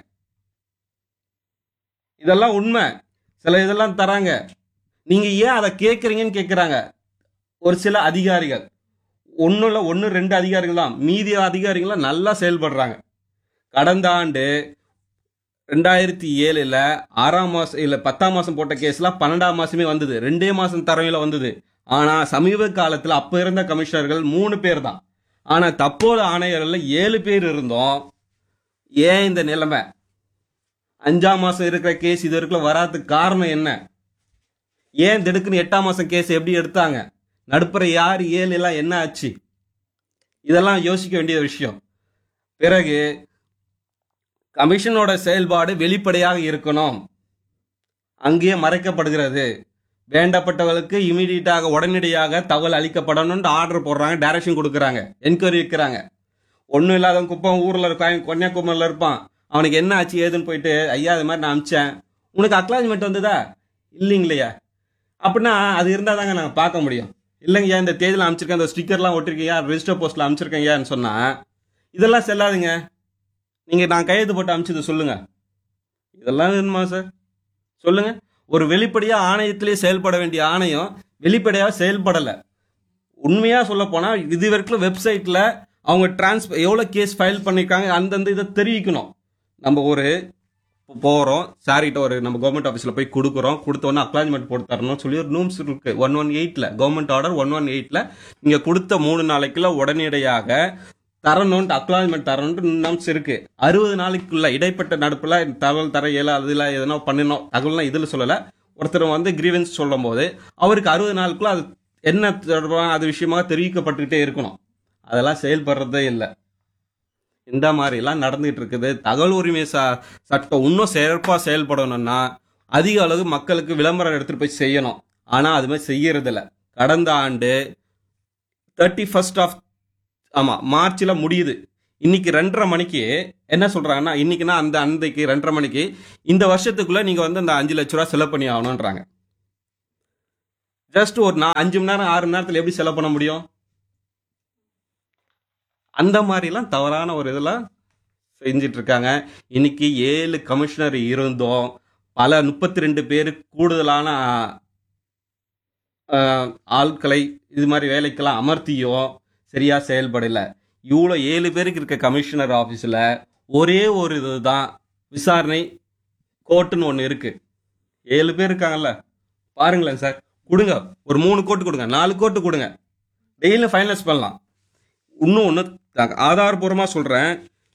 இதெல்லாம் உண்மை. சில இதெல்லாம் தராங்க, நீங்க ஏன் அதை கேட்கறீங்கன்னு கேட்கிறாங்க ஒரு சில அதிகாரிகள். ஒன்னுல ஒன்னு ரெண்டு அதிகாரிகள் தான், மீதி அதிகாரிகள் நல்லா செயல்படுறாங்க. கடந்த ஆண்டு ரெண்டாயிரத்தி ஏழுல ஆறாம் மாசம் இல்ல பத்தாம் மாசம் போட்ட கேஸ்லாம் பன்னெண்டாம் மாசமே வந்தது. ரெண்டே மாசம் தரவையில வந்தது. ஆனா சமீப காலத்துல அப்ப இருந்த கமிஷனர்கள் மூணு பேர் தான். ஆனா தப்போது ஆணையர்கள்ல ஏழு பேர் இருந்தோம். ஏன் இந்த நிலைமை? அஞ்சாம் மாசம் இருக்கிற கேஸ் இது வரைக்கும் வராதுக்கு காரணம் என்ன? ஏன் திடுக்குன்னு எட்டாம் மாசம் கேஸ் எப்படி எடுத்தாங்க? நடுப்புற யார் ஏழு எல்லாம் என்ன ஆச்சு? இதெல்லாம் யோசிக்க வேண்டிய விஷயம். பிறகு கமிஷனோட செயல்பாடு வெளிப்படையாக இருக்கணும். அங்கேயே மறைக்கப்படுகிறது. வேண்டப்பட்டவர்களுக்கு இமீடியட்டாக உடனடியாக தகவல் அளிக்கப்படணும்னு ஆர்டர் போடுறாங்க, டைரக்ஷன் கொடுக்குறாங்க, என்கொயரி வைக்கிறாங்க. ஒன்றும் இல்லாதவன் குப்பம் ஊரில் இருக்கான், கன்னியாகுமரியில் இருப்பான், அவனுக்கு என்ன ஆச்சு ஏதுன்னு போயிட்டு ஐயா இது மாதிரி நான் அமிச்சேன், உனக்கு அக்னாலஜ்மெண்ட் வந்ததா இல்லைங்களையா? அப்படின்னா அது இருந்தால் தாங்க நாங்கள் பார்க்க முடியும். இல்லைங்கய்யா இந்த தேதியில் அனுப்பிச்சிருக்கேன், அந்த ஸ்டிக்கர்லாம் ஒட்டிருக்கீங்க, ரெஜிஸ்டர் போஸ்ட்டில் அனுப்பிச்சிருக்கேங்கன்னு சொன்னால் இதெல்லாம் செல்லாதுங்க. நீங்கள் நான் கையெழுத்து போட்டு அனுப்பிச்சது சொல்லுங்க. இதெல்லாம் வேணுமா சார்? சொல்லுங்க. ஒரு வெளிப்படையாக ஆணையத்திலே செயல்பட வேண்டிய ஆணையம் வெளிப்படையாக செயல்படலை. உண்மையாக சொல்ல போனால் இது வரைக்கும் வெப்சைட்டில் அவங்க டிரான்ஸ்பர் எவ்வளோ கேஸ் ஃபைல் பண்ணியிருக்காங்க அந்தந்த இதை தெரிவிக்கணும். நம்ம ஒரு போகிறோம் சாரிட்ட ஒரு நம்ம கவர்மெண்ட் ஆஃபீஸில் போய் கொடுக்குறோம், கொடுத்தோன்னே அக்னாலஜ்மெண்ட் போட்டு தரணும்னு சொல்லி ஒரு ரூம்ஸ் இருக்கு. ஒன் ஒன் எயிட்டில் கவர்மெண்ட் ஆர்டர் ஒன் ஒன் எயிட்டில் நீங்கள் கொடுத்த மூணு நாளைக்குள்ள உடனடியாக தரணும்ட்டு அக்னாலஜ்மெண்ட் தரணும்ட்டு நம்ஸ் இருக்கு. அறுபது நாளைக்குள்ள இடைப்பட்ட நடுப்புல தகவல் தர இயலாது இல்லை எதனா பண்ணணும் தகவல்லாம் இதில் சொல்லலை. ஒருத்தர் வந்து கிரீவன்ஸ் சொல்லும் போது அவருக்கு அறுபது நாளுக்குள்ள அது என்ன தொடர்பான அது விஷயமாக தெரிவிக்கப்பட்டுக்கிட்டே இருக்கணும். அதெல்லாம் செயல்படுறதே இல்லை. இந்த மாதிரிலாம் நடந்துகிட்டு இருக்குது. தகவல் உரிமை ச சட்டம் இன்னும் சிறப்பாக செயல்படணும்னா அதிக அளவு மக்களுக்கு விளம்பரம் எடுத்துகிட்டு போய் செய்யணும். ஆனால் அது மாதிரி செய்யறதில்ல. கடந்த ஆண்டு தேர்ட்டி ஃபர்ஸ்ட் ஆஃப் ஆமாம் மார்ச்சில் முடியுது. இன்னைக்கு ரெண்டரை மணிக்கு என்ன சொல்கிறாங்கன்னா, இன்னைக்குன்னா அந்த அன்றைக்கு ரெண்டரை மணிக்கு இந்த வருஷத்துக்குள்ளே நீங்கள் வந்து அந்த அஞ்சு லட்ச ரூபா செலவு பண்ணி ஆகணுன்றாங்க. ஜஸ்ட் ஒரு நான் அஞ்சு மணி நேரம் ஆறு மணி நேரத்தில் எப்படி செலவு பண்ண முடியும்? அந்த மாதிரிலாம் தவறான ஒரு இதெல்லாம் செஞ்சிட்டு இருக்காங்க. இன்னைக்கு ஏழு கமிஷனர் இருந்தும் பல முப்பத்தி ரெண்டு பேர் கூடுதலான ஆஹ், ஆட்களை இது மாதிரி வேலைக்கெல்லாம் அமர்த்தியும் சரியா செயல்படலை. இவ்வளோ ஏழு பேருக்கு இருக்க கமிஷனர் ஆஃபீஸில் ஒரே ஒரு இதுதான் விசாரணை கோர்ட்டுன்னு ஒன்று இருக்கு. ஏழு பேர் இருக்காங்கல்ல, பாருங்களேன் சார், கொடுங்க ஒரு மூணு கோட்டு கொடுங்க, நாலு கோட்டு கொடுங்க, டெய்லியும் ஃபைனலைஸ் பண்ணலாம். இன்னும் ஒன்று ஆதாரபூர்வமாக சொல்கிறேன்.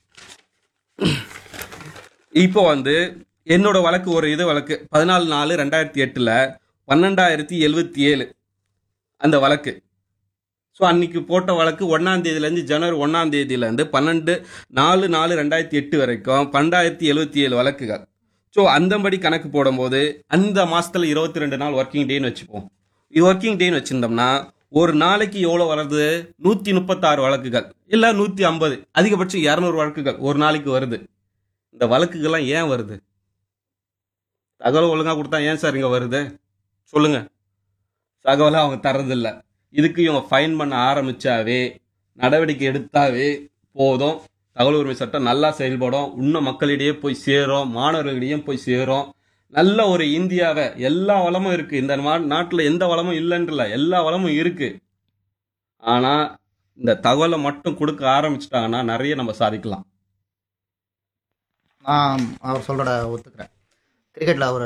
இப்போ வந்து என்னோட வழக்கு ஒரு இது வழக்கு பதினாலு நாலு ரெண்டாயிரத்தி எட்டில் பன்னெண்டாயிரத்தி எழுபத்தி ஏழு அந்த வழக்கு. ஸோ அன்னைக்கு போட்ட வழக்கு ஒன்றாம் தேதியிலேருந்து ஜனவரி ஒன்றாம் தேதியிலேருந்து பன்னெண்டு நாலு நாலு ரெண்டாயிரத்தி எட்டு வரைக்கும் பன்னெண்டாயிரத்தி எழுபத்தி ஏழு வழக்குகள். ஸோ அந்தபடி கணக்கு போடும்போது அந்த மாதத்தில் இருபத்தி ரெண்டு நாள் ஒர்க்கிங் டேன்னு வச்சுப்போம். இது ஒர்க்கிங் டேன்னு வச்சுருந்தோம்னா ஒரு நாளைக்கு எவ்வளோ வருது? நூற்றி முப்பத்தாறு வழக்குகள், இல்லை நூற்றி ஐம்பது, அதிகபட்சம் இரநூறு வழக்குகள் ஒரு நாளைக்கு வருது. இந்த வழக்குகள்லாம் ஏன் வருது? தகவல் ஒழுங்காக கொடுத்தா ஏன் சார் இங்கே வருது சொல்லுங்க. தகவலை அவங்க தர்றதில்ல. இதுக்கு இவங்க ஃபைன் பண்ண ஆரம்பிச்சாவே, நடவடிக்கை எடுத்தாவே போதும், தகவல் உரிமை சட்டம் நல்லா செயல்படும், இன்னும் மக்களிடையே போய் சேரும், மாணவர்களிடையும் போய் சேரும். நல்ல ஒரு இந்தியாவை, எல்லா வளமும் இருக்கு இந்த நாட்டில், எந்த வளமும் இல்லைன்றல, எல்லா வளமும் இருக்கு. ஆனால் இந்த தகவலை மட்டும் கொடுக்க ஆரம்பிச்சிட்டாங்கன்னா நிறைய நம்ம சாதிக்கலாம். நான் அவர் சொல்கிறத ஒத்துக்கிறேன். கிரிக்கெட்டில் அவர்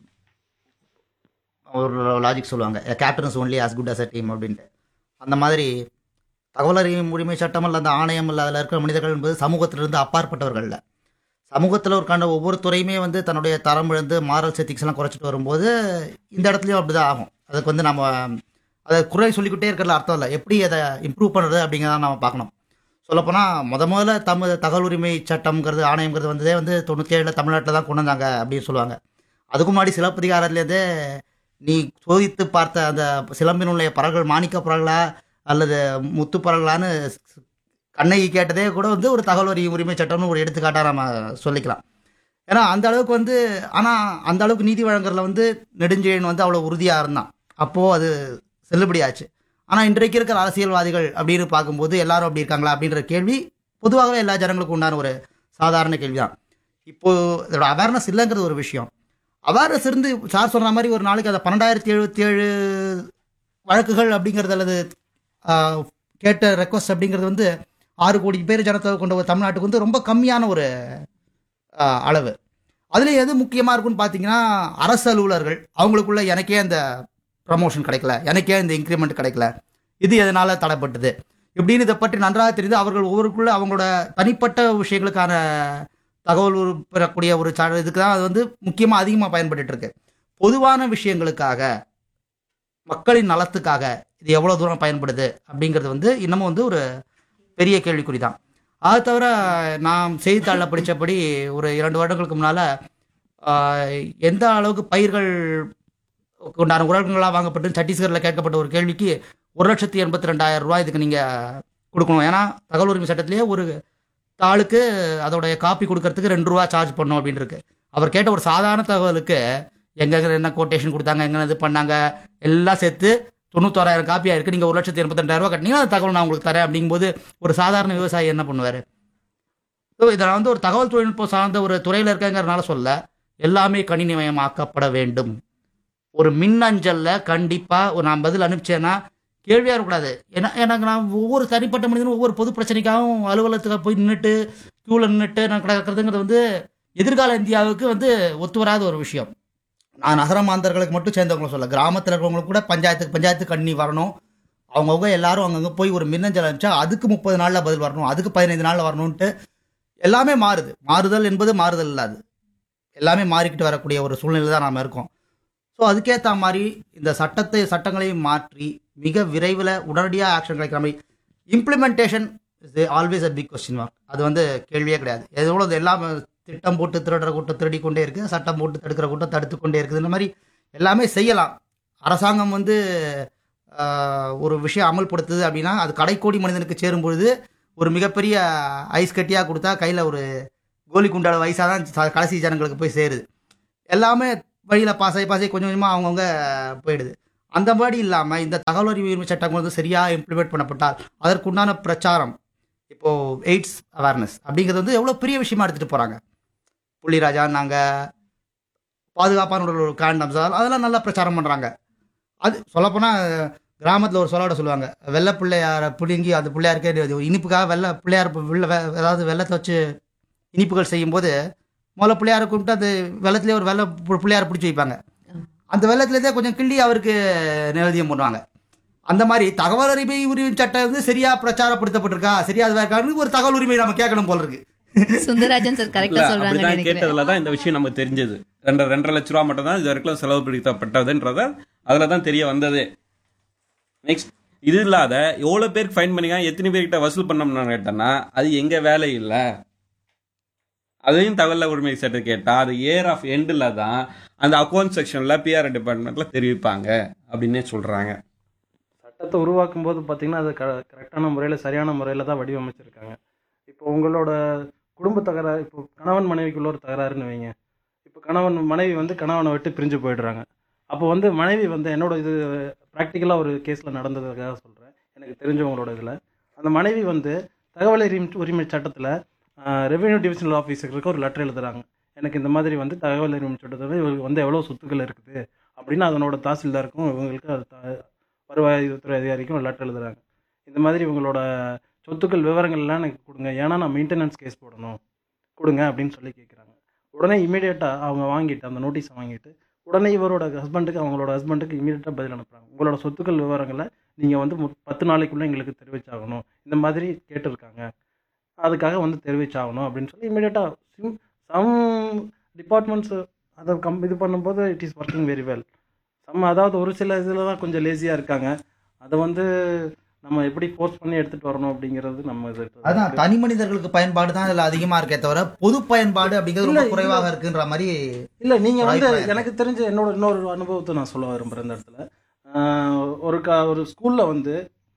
ஒரு லாஜிக் சொல்லுவாங்க, captain is only as good as a team அப்படின்ட்டு. அந்த மாதிரி தகவல் அறியும் உரிமை சட்டம் இல்லை, அந்த ஆணையம் இல்லை, அதில் இருக்கிற மனிதர்கள் என்பது சமூகத்திலிருந்து அப்பாற்பட்டவர்கள் இல்லை. சமூகத்தில் ஒரு கண்ட ஒவ்வொரு துறையுமே வந்து தன்னுடைய தரம் இழந்து மாரல் செத்திக்ஸ் எல்லாம் குறைச்சிட்டு வரும்போது இந்த இடத்துலையும் அப்படி தான் ஆகும். அதுக்கு வந்து நம்ம அதை குறை சொல்லிக்கிட்டே இருக்கிறதுல அர்த்தம் இல்லை, எப்படி அதை இம்ப்ரூவ் பண்ணுறது அப்படிங்கிறத நம்ம பார்க்கணும். சொல்லப்போனால் முத முதல்ல தமிழ் தகவல் உரிமை சட்டம்ங்கிறது ஆணையங்கிறது வந்ததே வந்து தொண்ணூற்றி ஏழில் தமிழ்நாட்டில் தான் கொண்டு வந்தாங்க அப்படின்னு சொல்லுவாங்க. அதுக்கு முன்னாடி சிலப்பதிகாரத்துலேருந்தே நீ சோதித்து பார்த்த அந்த சிலம்பினுடைய பறவைகள் மாணிக்க பறவைகளா அல்லது முத்து பறவைகளான்னு கண்ணகி கேட்டதே கூட வந்து ஒரு தகவல் அறியும் உரிமை சட்டம்னு ஒரு எடுத்துக்காட்டாக நம்ம சொல்லிக்கலாம். ஏன்னா அந்த அளவுக்கு வந்து, ஆனால் அந்த அளவுக்கு நீதி வழங்குறதுல வந்து நெடுஞ்செழியன் வந்து அவ்வளோ உறுதியாக இருந்தான். அப்போது அது செல்லுபடியாச்சு. ஆனால் இன்றைக்கு இருக்கிற அரசியல்வாதிகள் அப்படின்னு பார்க்கும்போது எல்லாரும் அப்படி இருக்காங்களா அப்படின்ற கேள்வி பொதுவாகவே எல்லா ஜனங்களுக்கும் உண்டான ஒரு சாதாரண கேள்வி தான். இப்போது இதோட அவேர்னஸ் இல்லைங்கிறது ஒரு விஷயம். அவேர்னஸ் இருந்து சார் சொன்ன மாதிரி ஒரு நாளைக்கு அதை பன்னெண்டாயிரத்தி எழுபத்தி ஏழு வழக்குகள் அப்படிங்கிறது அல்லது கேட்ட ரெக்வஸ்ட் அப்படிங்கிறது வந்து ஆறு கோடி பேர் ஜனத்தொகை கொண்ட ஒரு தமிழ்நாட்டுக்கு வந்து ரொம்ப கம்மியான ஒரு அளவு. அதில் எது முக்கியமாக இருக்குன்னு பார்த்தீங்கன்னா, அரசு அலுவலர்கள் அவங்களுக்குள்ள எனக்கே அந்த ப்ரமோஷன் கிடைக்கல, எனக்கே இந்த இன்க்ரிமெண்ட் கிடைக்கல, இது எதனால் தடைப்பட்டது இப்படின்னு இதை பற்றி நன்றாக தெரிந்து அவர்கள் ஒவ்வொருக்குள்ள அவங்களோட தனிப்பட்ட விஷயங்களுக்கான தகவல் பெறக்கூடிய ஒரு சா இதுக்கு தான் அது வந்து முக்கியமாக அதிகமாக பயன்பட்டு இருக்கு. பொதுவான விஷயங்களுக்காக, மக்களின் நலத்துக்காக இது எவ்வளோ தூரம் பயன்படுது அப்படிங்கிறது வந்து இன்னமும் வந்து ஒரு பெரிய கேள்விக்குறி தான். அதை தவிர நான் செய்தித்தாளில் படித்தபடி ஒரு இரண்டு வருடங்களுக்கு முன்னால் எந்த அளவுக்கு பயிர்கள் உண்டான உரங்களாக வாங்கப்பட்டு சத்தீஸ்கரில் கேட்கப்பட்ட ஒரு கேள்விக்கு ஒரு லட்சத்தி எண்பத்தி ரெண்டாயிரம் ரூபாய் இதுக்கு நீங்கள் கொடுக்கணும். ஏன்னா தகவல் உரிமை சட்டத்திலேயே ஒரு தாளுக்கு அதோடைய காப்பி கொடுக்கறதுக்கு ரெண்டு ரூபா சார்ஜ் பண்ணணும் அப்படின்னு இருக்கு. அவர் கேட்ட ஒரு சாதாரண தகவலுக்கு எங்கே என்ன கோட்டேஷன் கொடுத்தாங்க, எங்கே இது பண்ணாங்க, எல்லாம் சேர்த்து தொண்ணூத்தோராயிரம் காப்பியாக இருக்குது. நீங்கள் ஒரு லட்சத்தி எண்பத்தி ரெண்டாயிரம் ரூபா கட்டினீங்கன்னா அந்த தகவல் நான் உங்களுக்கு தரேன் அப்படிங்கும்போது ஒரு சாதாரண விவசாயி என்ன பண்ணுவார்? ஸோ இதில் வந்து ஒரு தகவல் தொழில்நுட்பம் சார்ந்த ஒரு துறையில் இருக்கங்கிறனால சொல்ல, எல்லாமே கணினிமயமாக்கப்பட வேண்டும். ஒரு மின்னஞ்சலில் கண்டிப்பாக ஒரு நான் பதில் அனுப்பிச்சேன்னா கேள்வியாக இருக்கக்கூடாது. ஏன்னா எனக்கு நான் ஒவ்வொரு தனிப்பட்ட மனிதனும் ஒவ்வொரு பொது பிரச்சனைக்காகவும் அலுவலகத்துக்கு போய் நின்றுட்டு க்யூவில் நின்றுட்டு நான் கிடக்கிறதுங்கிறது வந்து எதிர்கால இந்தியாவுக்கு வந்து ஒத்து வராத ஒரு விஷயம். நான் நகர மாந்தர்களுக்கு மட்டும் சேர்ந்தவங்களும் சொல்ல, கிராமத்தில் இருக்கிறவங்களுக்கு கூட பஞ்சாயத்துக்கு பஞ்சாயத்து கண்ணி வரணும். அவங்கவுங்க எல்லாரும் அங்கங்கே போய் ஒரு மின்னஞ்சல் அனுப்பிச்சா அதுக்கு முப்பது நாளில் பதில் வரணும், அதுக்கு பதினைந்து நாளில் வரணும்ன்ட்டு எல்லாமே மாறுது. மாறுதல் என்பது மாறுதல் இல்லாது, எல்லாமே மாறிக்கிட்டு வரக்கூடிய ஒரு சூழ்நிலை தான் நாம் இருக்கோம். ஸோ அதுக்கேற்ற மாதிரி இந்த சட்டத்தை சட்டங்களையும் மாற்றி மிக விரைவில் உடனடியாக ஆக்ஷன் கிடைக்கிற மாதிரி implementation is always a big question mark. அது வந்து கேள்வியே கிடையாது. எவ்வளோ எல்லாம் திட்டம் போட்டு திருடுற கூட்டம் திருடி கொண்டே இருக்குது, சட்டம் போட்டு தடுக்கிற கூட்டம் தடுத்து கொண்டே இருக்குது. இந்த மாதிரி எல்லாமே செய்யலாம். அரசாங்கம் வந்து ஒரு விஷயம் அமல்படுத்துது அப்படின்னா அது கடைக்கோடி மனிதனுக்கு சேரும் பொழுது ஒரு மிகப்பெரிய ஐஸ் கட்டியாக கொடுத்தா கையில் ஒரு கோலி குண்டாட வயசாக தான் கடைசி ஜனங்களுக்கு போய் சேருது. எல்லாமே வழியில் பாசை பாசை கொஞ்சம் கொஞ்சமாக அவங்கவுங்க போயிடுது. அந்த மாதிரி இல்லாமல் இந்த தகவல் அறிவு உரிமை சட்டம் வந்து சரியாக இம்ப்ளிமெண்ட் பண்ணப்பட்டால் அதற்குண்டான பிரச்சாரம் இப்போது எய்ட்ஸ் அவேர்னஸ் அப்படிங்கிறது வந்து எவ்வளோ பெரிய விஷயமா எடுத்துகிட்டு போகிறாங்க. புள்ளிராஜா நாங்கள் பாதுகாப்பான ஒரு காண்டம்ஸ் அதெல்லாம் நல்லா பிரச்சாரம் பண்ணுறாங்க. அது சொல்லப்போனால் கிராமத்தில் ஒரு சொல்லாட சொல்லுவாங்க, வெள்ளை பிள்ளையாரை பிடுங்கி அந்த பிள்ளையாருக்கே இனிப்புக்காக வெள்ளை பிள்ளையார் வெள்ளை அதாவது வெள்ளத்தை வச்சு இனிப்புகள் செய்யும்போது முதல்ல பிள்ளையாரை கூப்பிட்டு அந்த வெள்ளத்துலேயே ஒரு வெள்ளை பிள்ளையாரை பிடிச்சி வைப்பாங்க. அந்த வெள்ளத்துலேருந்தே கொஞ்சம் கிள்ளி அவருக்கு நிவேதியம் பண்ணுவாங்க. அந்த மாதிரி தகவல் உரிமை உரிமை சட்டம் வந்து சரியா பிரச்சாரப்படுத்தப்பட்டிருக்கா, சரியா அது இருக்கான்னு ஒரு தகவல் உரிமை நம்ம கேட்கணும் போல இருக்கு. சுந்தரராஜன் சார் கரெக்டா சொல்றாங்க அப்படிதான் கேட்டதுலதான் இந்த விஷயம் நமக்கு தெரிஞ்சது. ரெண்டு ரெண்டரை லட்ச ரூபா மட்டும் தான் இது வரைக்கும் செலவு பிடிக்கப்பட்டதுன்றத அதுலதான் தெரிய வந்தது. நெக்ஸ்ட், இது இல்லாத எவ்வளவு பேருக்கு ஃபைன் பண்ணிக்காங்க, எத்தனை பேர்கிட்ட வசூல் பண்ணோம்னு கேட்டோம்னா அது எங்க வேலை இல்லை. அதையும் தகவல் உரிமை சட்டம் கேட்டா அது இயர் ஆஃப் எண்டில் தான் அந்த அக்கௌண்ட் செக்ஷன்ல பிஆர் டிபார்ட்மெண்ட்ல தெரிவிப்பாங்க அப்படின்னே சொல்றாங்க. சட்டத்தை உருவாக்கும் போது பார்த்தீங்கன்னா அது க கரெக்டான முறையில் சரியான முறையில் தான் வடிவமைச்சிருக்காங்க. இப்போ உங்களோட குடும்ப தகராறு, இப்போ கணவன் மனைவிக்குள்ள ஒரு தகராறுன்னு வைங்க. இப்போ கணவன் மனைவி வந்து கணவனை விட்டு பிரிஞ்சு போயிடுறாங்க. அப்போ வந்து மனைவி வந்து என்னோட இது ப்ராக்டிக்கலாக ஒரு கேஸில் நடந்ததுக்காக சொல்கிறேன், எனக்கு தெரிஞ்சவங்களோட இதில் அந்த மனைவி வந்து தகவல் உரிமை சட்டத்தில் ரெவென்யூ டிவிஷனல் ஆஃபீஸருக்கு ஒரு லெட்டர் எழுதுறாங்க. எனக்கு இந்த மாதிரி வந்து தகவல் உரிமை சட்டத்தில் இவங்களுக்கு வந்து எவ்வளோ சொத்துக்கள் இருக்குது அப்படின்னு அதனோட தாசில்தாருக்கும் இவங்களுக்கு அது வருவாய்த்துறை அதிகாரிக்கும் ஒரு லெட்டர் எழுதுறாங்க. இந்த மாதிரி இவங்களோட சொத்துக்கள் விவரங்கள்லாம் எனக்கு கொடுங்க, ஏன்னா நான் மெயின்டெனன்ஸ் கேஸ் போடணும், கொடுங்க அப்படின்னு சொல்லி கேட்குறாங்க. உடனே இமீடியட்டாக அவங்க வாங்கிட்டு அந்த நோட்டீஸை வாங்கிட்டு உடனே இவரோட ஹஸ்பண்டுக்கு அவங்களோட ஹஸ்பண்டுக்கு இமீடியட்டாக பதில் அனுப்புகிறாங்க. உங்களோட சொத்துக்கள் விவரங்களை நீங்கள் வந்து பத்து நாளைக்குள்ளே எங்களுக்கு தெரிவிச்சாகணும், இந்த மாதிரி கேட்டிருக்காங்க, அதுக்காக வந்து தெரிவிச்சாகணும் அப்படின்னு சொல்லி இமீடியட்டாக சிம் சம் டிபார்ட்மெண்ட்ஸ் அதை கம் இது பண்ணும்போது it is working very well. Some அதாவது ஒரு சில இதில் தான் கொஞ்சம் லேசியாக இருக்காங்க. அதை வந்து நம்ம எப்படி ஃபோர்ஸ் பண்ணி எடுத்துகிட்டு வரணும் அப்படிங்கிறது நம்ம இது. அதான் தனி மனிதர்களுக்கு பயன்பாடு தான் இதில் அதிகமாக இருக்கே தவிர பொது பயன்பாடு அப்படிங்கிறது ரொம்ப குறைவாக இருக்குன்ற மாதிரி இல்லை. நீங்கள் வந்து எனக்கு தெரிஞ்ச என்னோட இன்னொரு அனுபவத்தை நான் சொல்ல விரும்புகிறேன் இந்த இடத்துல. ஒரு க ஒரு ஸ்கூலில் வந்து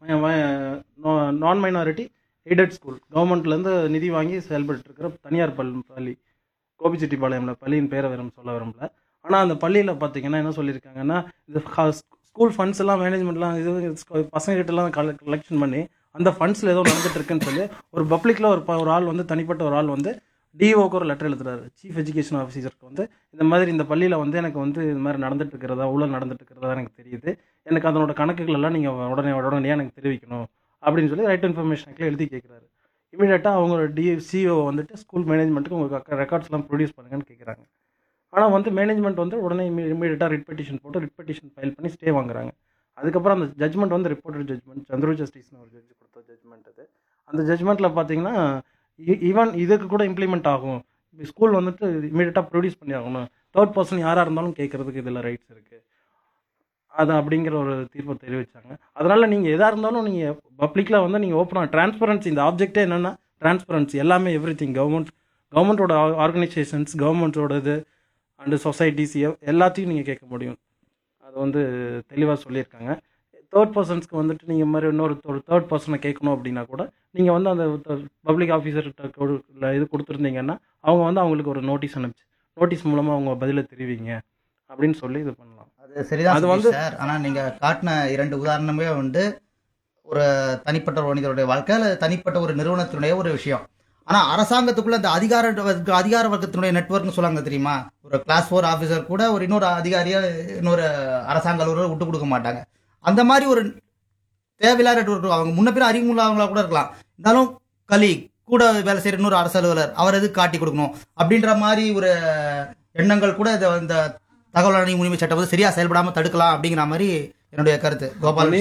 நான் மைனாரிட்டி எய்டட் ஸ்கூல் கவர்மெண்ட்லேருந்து நிதி வாங்கி செயல்பட்டு இருக்கிற தனியார் பல் பள்ளி கோபிச்செட்டிப்பாளையம்ல, பள்ளியின் பேரை விரும்ப சொல்ல விரும்பல. ஆனால் அந்த பள்ளியில் பார்த்தீங்கன்னா என்ன சொல்லியிருக்காங்கன்னா, இது ஸ்கூல் ஃபண்ட்ஸ் எல்லாம் மேனேஜ்மெண்ட்லாம் இது பசங்ககிட்டலாம் கலெக்ஷன் பண்ணி அந்த ஃபண்ட்ஸில் ஏதோ நடந்துட்டு இருக்குன்னு சொல்லி ஒரு பப்ளிக்கில் ஒரு ஒரு ஆள் வந்து தனிப்பட்ட ஒரு ஆள் வந்து டிஓக்கு ஒரு லெட்டர் எழுதுறாரு, சீஃப் எஜுகேஷன் ஆஃபீஸருக்கு வந்து இந்த மாதிரி இந்த பள்ளியில் வந்து எனக்கு வந்து இது மாதிரி நடந்துட்டு இருக்கிறதா ஊழல் நடந்துட்டு இருக்கிறதா எனக்கு தெரியுது, எனக்கு அதனோட கணக்குகள் எல்லாம் நீங்கள் உடனே உடனடியாக எனக்கு தெரிவிக்கணும் அப்படின்னு சொல்லி ரைட் இன்ஃபர்மேஷனுக்குள்ள எழுதி கேட்குறாரு. இமீடியட்டாக அவங்களோட டி சிஓ வந்துட்டு ஸ்கூல் மேனேஜ்மெண்ட்டுக்கு உங்களுக்கு ரெக்கார்ட்ஸ்லாம் ப்ரொடியூஸ் பண்ணுங்கன்னு கேட்குறாங்க. ஆனால் வந்து மேனேஜ்மெண்ட் வந்து உடனே இமீடியட்டாக ரிட் பெட்டிஷன் போட்டு ரிட் பெட்டிஷன் ஃபைல் பண்ணி ஸ்டே வாங்குறாங்க. அதுக்கப்புறம் அந்த ஜட்மெண்ட் வந்து ரிப்போர்ட்டட் ஜட்மெண்ட், சந்திர ஜஸ்டிஸ்னு ஒரு ஜட்ஜ் கொடுத்த ஜட்மெண்ட் அது. அந்த ஜட்மெண்ட்டில் பார்த்தீங்கன்னா ஈவன் இதுக்கு கூட இம்ப்ளிமெண்ட் ஆகும், ஸ்கூல் வந்துட்டு இமீடியட்டாக ப்ரொடியூஸ் பண்ணி ஆகணும், தேர்ட் பர்சன் யாராக இருந்தாலும் கேட்குறதுக்கு இதில் ரைட்ஸ் இருக்குது அது அப்படிங்கிற ஒரு தீர்ப்பை தெரிவித்தாங்க. அதனால் நீங்கள் எதாக இருந்தாலும் நீங்கள் பப்ளிக்கில் வந்து நீங்கள் ஓப்பனாக ட்ரான்ஸ்பரன்சி, இந்த ஆப்ஜெக்டே என்னென்னா ட்ரான்ஸ்பரன்சி, எல்லாமே எவ்ரி திங் கவர்மெண்ட் கவர்மெண்ட்டோட ஆர்கனைசேஷன்ஸ் கவர்மெண்ட்டோட இது அண்டு சொசைட்டிஸ் எல்லாத்தையும் நீங்கள் கேட்க முடியும். அது வந்து தெளிவாக சொல்லியிருக்காங்க. தேர்ட் பர்சன்ஸ்க்கு வந்துட்டு நீங்கள் மாதிரி இன்னொரு ஒரு தேர்ட் பர்சனை கேட்கணும் அப்படின்னா கூட நீங்கள் வந்து அந்த பப்ளிக் ஆஃபீஸர்கிட்ட இது கொடுத்துருந்தீங்கன்னா அவங்க வந்து அவங்களுக்கு ஒரு நோட்டீஸ் அனுப்பிச்சு நோட்டீஸ் மூலமாக அவங்க பதிலை தெரிவிங்க அப்படின்னு சொல்லி இது பண்ணலாம். அது சரிதான் அது வந்து சார். ஆனால் நீங்கள் காட்டின இரண்டு உதாரணமே வந்து ஒரு தனிப்பட்ட ஒரு மனிதருடைய வாழ்க்கை அல்லது தனிப்பட்ட ஒரு நிறுவனத்தினுடைய ஒரு விஷயம். ஆனால் அரசாங்கத்துக்குள்ள அந்த அதிகார அதிகார வர்க்கத்தினுடைய நெட்வொர்க்னு சொல்லுவாங்க தெரியுமா, ஒரு கிளாஸ் ஃபோர் ஆஃபீஸர் கூட ஒரு இன்னொரு அதிகாரியாக இன்னொரு அரசாங்க அலுவலர் விட்டு கொடுக்க மாட்டாங்க. அந்த மாதிரி ஒரு தேவையில்லாத நெட்வொர்க், அவங்க முன்ன பிற அறிமுகங்களா கூட இருக்கலாம், இருந்தாலும் கலி கூட வேலை செய்கிற இன்னொரு அரசு அலுவலர் அவர் எதுக்கு காட்டி கொடுக்கணும் அப்படின்ற மாதிரி ஒரு எண்ணங்கள் கூட இதை இந்த தகவல் உரிமை சட்டம் வந்து சரியா செயல்படாமல் தடுக்கலாம் அப்படிங்கிற மாதிரி என்னுடைய கருத்து. கோபால்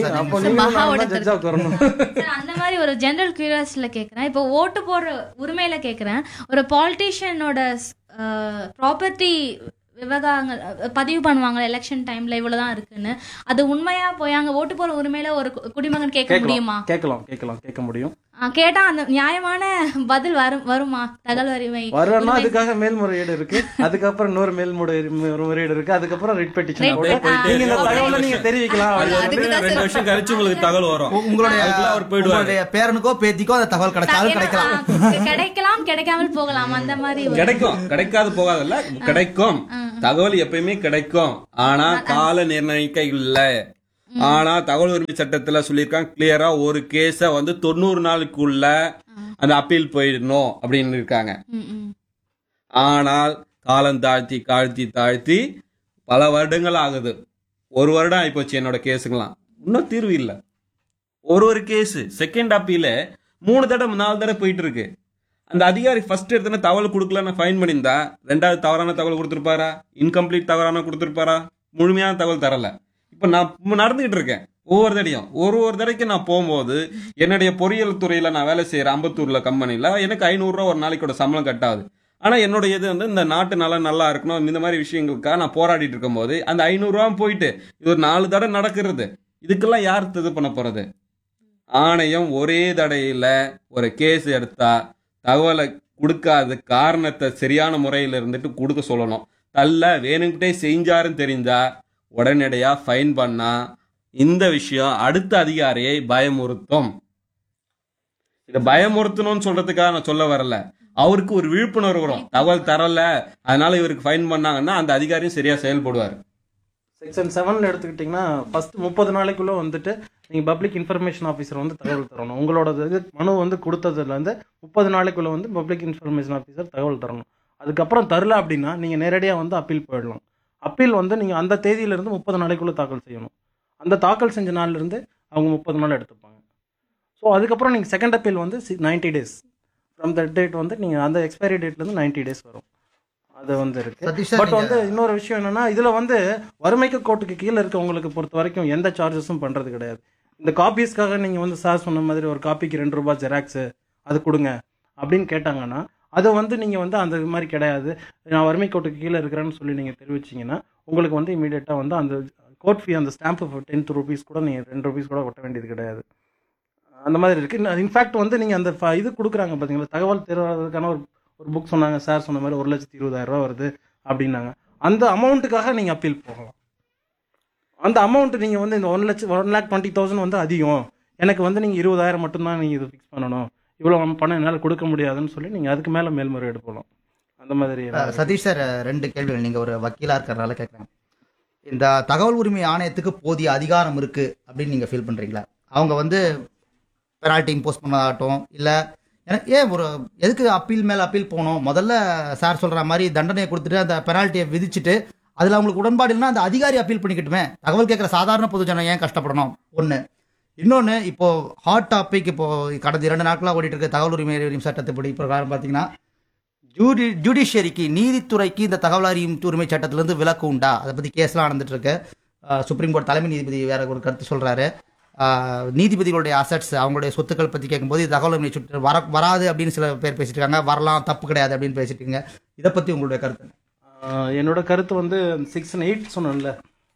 அந்த மாதிரி ஒரு ஜெனரல் கியூரியாசிட்டியில கேட்குறேன், இப்போ ஓட்டு போடுற உரிமையில கேட்குறேன், ஒரு பாலிட்டிஷியனோட ப்ராப்பர்ட்டி விவகாரங்கள் பதிவு பண்ணுவாங்க எலெக்ஷன் டைம்ல இவ்வளவுதான் இருக்குன்னு, அது உண்மையா போய் அங்க ஓட்டு போற உரிமையில ஒரு குடிமகன் கேட்க முடியுமா? கேட்கலாம் கேட்கலாம் கேட்க முடியும். கேட்டா அந்த நியாயமான பதில் வரும் வருமா? தகவல் உரிமை வரணும், அதுக்காக மேல்முறையீடு இருக்கு, அதுக்கப்புறம் இன்னொரு மேல்முறையீடு இருக்கு, அதுக்கப்புறம் ரிட் பெட்டிஷன் நீங்க தகவலை நீங்க தெரிவிக்கலாம். ரெண்டு வருஷம் கழிச்சு உங்களுக்கு தகவல் வரும், உங்களுடைய பேரனுக்கோ பேத்திக்கோ அந்த தகவல் கிடைச்சாலும் கிடைக்கலாம் கிடைக்கலாம் கிடைக்காமல் போகலாம். அந்த மாதிரி கிடைக்கும், கிடைக்காது போகாதல்ல, கிடைக்கும், தகவல் எப்பயுமே கிடைக்கும். ஆனா கால நிர்ணயிக்க இல்ல, ஆனா தகவல் உரிமை சட்டத்துல சொல்லியிருக்காங்க கிளியரா ஒரு கேஸ வந்து தொண்ணூறு நாளுக்குள்ள அந்த அப்பீல் போயிடணும் அப்படின்னு இருக்காங்க. ம், ம். ஆனால் காலம் தாழ்த்தி தாழ்த்தி தாழ்த்தி பல வருடங்கள் ஆகுது. ஒரு வருடம் ஆயிப்போச்சு என்னோட கேஸுங்களாம், இன்னும் தீர்வு இல்லை. ஒரு ஒரு கேஸ் செகண்ட் அப்பீல மூணு தடவை நாலு தடவை போயிட்டு இருக்கு. அந்த அதிகாரி ஃபர்ஸ்ட் எடுத்தோன்னே தகவல் கொடுக்கலன்னு ஃபைன் பண்ணியிருந்தா ரெண்டாவது தவறான தகவல் கொடுத்துருப்பாரா, இன்கம்ப்ளீட் தவறான கொடுத்துருப்பாரா, முழுமையான தகவல் தரல. இப்போ நான் நடந்துகிட்டு இருக்கேன் ஒவ்வொரு தடையும். ஒரு ஒரு தடைக்கு நான் போகும்போது என்னுடைய பொறியியல் துறையில நான் வேலை செய்யற அம்பத்தூர்ல கம்பெனில எனக்கு ஐநூறுரூவா ஒரு நாளைக்கோட சம்பளம் கட்டாது. ஆனா என்னுடைய இது வந்து இந்த நாட்டு நலம் நல்லா இருக்கணும், இந்த மாதிரி விஷயங்களுக்காக நான் போராடிட்டு இருக்கும் போது அந்த ஐநூறுரூவா போயிட்டு இது ஒரு நாலு தடவை நடக்கிறது. இதுக்கெல்லாம் யார் இது பண்ண போறது? ஆணையம் ஒரே தடையில ஒரு கேஸ் எடுத்தா தகவலை கொடுக்காத காரணத்தை சரியான முறையில் இருந்துட்டு கொடுக்க சொல்லணும். தள்ள வேணுங்கிட்டே செஞ்சாருன்னு தெரிஞ்சா உடனடியா ஃபைன் பண்ணா இந்த விஷயம் அடுத்த அதிகாரியை பயமுறுத்தும். இதை பயமுறுத்தணும்னு சொல்றதுக்காக நான் சொல்ல வரல, அவருக்கு ஒரு விழிப்புணர்வு வரும். தகவல் தரல அதனால இவருக்கு ஃபைன் பண்ணாங்கன்னா அந்த அதிகாரியும் சரியா செயல்படுவார். செக்ஷன் செவன்ல எடுத்துக்கிட்டிங்கன்னா ஃபர்ஸ்ட் முப்பது நாளைக்குள்ள வந்துட்டு நீங்கள் பப்ளிக் இன்ஃபர்மேஷன் ஆஃபீஸர் வந்து தகவல் தரணும். உங்களோட இது மனு வந்து கொடுத்ததுலேருந்து முப்பது நாளைக்குள்ள வந்து பப்ளிக் இன்ஃபர்மேஷன் ஆஃபீஸர் தகவல் தரணும். அதுக்கப்புறம் தரல அப்படின்னா நீங்கள் நேரடியாக வந்து அப்பீல் போயிடலாம். அப்பீல் வந்து நீங்கள் அந்த தேதியிலேருந்து முப்பது நாளைக்குள்ளே தாக்கல் செய்யணும். அந்த தாக்கல் செஞ்ச நாள்லேருந்து அவங்க முப்பது நாள் எடுத்துப்பாங்க. ஸோ அதுக்கப்புறம் நீங்கள் செகண்ட் அப்பீல் வந்து ninety days from the date வந்து நீங்கள் அந்த எக்ஸ்பைரி டேட்லேருந்து நைன்டி டேஸ் வரும். அது வந்து இருக்கு. சதீஷ் சார், பட் நீங்க- வந்து இன்னொரு விஷயம் என்னன்னா இதுல வந்து வறுமைக்கு கோட்டுக்கு கீழே இருக்கவங்களுக்கு பொறுத்த வரைக்கும் எந்த சார்ஜஸும் பண்றது கிடையாது. இந்த காப்பீஸ்க்காக நீங்க வந்து சார் சொன்ன மாதிரி ஒரு காப்பிக்கு ரெண்டு ரூபாய் ஜெராக்ஸ் அது கொடுங்க அப்படின்னு கேட்டாங்கன்னா அதை வந்து நீங்க வந்து அந்த மாதிரி கிடையாது, நான் வறுமை கோட்டுக்கு கீழே இருக்கிறேன்னு சொல்லி நீங்க தெரிவிச்சீங்கன்னா உங்களுக்கு வந்து இமீடியட்டா வந்து அந்த கோர்ட் ஃபீ அந்த ஸ்டாம்ப் டென்த் ருபீஸ் கூட நீங்க ரெண்டு ருபீஸ் கூட ஒட்ட வேண்டியது கிடையாது. அந்த மாதிரி இருக்கு. இன்ஃபேக்ட் வந்து நீங்க அந்த ஃப- இது கொடுக்குறாங்க பாத்தீங்களா, தகவல் தெரிவதற்கான ஒரு ஒரு புக் சொன்னாங்க சார் சொன்ன மாதிரி ஒரு லட்சத்தி இருபதாயிரம் ரூபா வருது அப்படின்னாங்க. அந்த அமௌண்ட்டுக்காக நீங்கள் அப்பீல் போகலாம். அந்த அமௌண்ட் நீங்கள் வந்து இந்த ஒன் லட்சம் ஒன் லேக் டுவெண்ட்டி தௌசண்ட் வந்து அதிகம், எனக்கு வந்து நீங்கள் இருபதாயிரம் மட்டும்தான் நீங்கள் இது ஃபிக்ஸ் பண்ணணும், இவ்வளோ பணம் என்னால் கொடுக்க முடியாதுன்னு சொல்லி நீங்கள் அதுக்கு மேலே மேல்முறையீடு போகலாம். அந்த மாதிரி அஹ், சதீஷ் சார், ரெண்டு கேள்விகள் நீங்கள் ஒரு வக்கீலாக இருக்கிறனால கேட்குறேன். இந்த தகவல் உரிமை ஆணையத்துக்கு போதிய அதிகாரம் இருக்கு அப்படின்னு நீங்கள் ஃபீல் பண்ணுறீங்களா? அவங்க வந்து பெனால்ட்டி இம்போஸ் பண்ணதாகட்டும், இல்லை எனக்கு ஏன் ஒரு எதுக்கு அப்பீல் மேலே அப்பீல் போகணும்? முதல்ல சார் சொல்கிற மாதிரி தண்டனையை கொடுத்துட்டு அந்த பெனால்ட்டியை விதிச்சுட்டு அதில் அவங்களுக்கு உடன்பாடு இல்லைன்னா அந்த அதிகாரி அப்பீல் பண்ணிக்கிட்டுமே, தகவல் கேட்குற சாதாரண பொதுஜனம் ஏன் கஷ்டப்படணும்? ஒன்று. இன்னொன்று, இப்போ ஹாட் டாபிக் இப்போ கடந்த இரண்டு நாட்களாக ஓடிட்டு இருக்க தகவல் உரிமை உரிமை சட்டத்தைப்படி பிரகாரம் பார்த்தீங்கன்னா ஜூடி ஜுடிஷியரிக்கு நீதித்துறைக்கு இந்த தகவல் அறியும் உரிமை சட்டத்திலிருந்து விலக்கு உண்டா? அதை பற்றி கேஸ்லாம் நடந்துட்டு இருக்கு. அஹ் சுப்ரீம் கோர்ட் தலைமை நீதிபதி வேற ஒரு கருத்து சொல்றாரு. அஹ் நீதிபதிகளுடைய அசட்ஸ் அவங்களுடைய சொத்துக்கள் பற்றி கேட்கும்போது இது தகவல் உரிமை சுற்று வர வராது அப்படின்னு சில பேர் பேசிட்டு இருக்காங்க, வரலாம் தப்பு கிடையாது அப்படின்னு பேசிட்டு இருக்காங்க. இதை பற்றி உங்களுடைய கருத்து என்ன? ஆஹ் என்னோட கருத்து வந்து சிக்ஸ் அண்ட் எயிட் சொன்னேன்ல,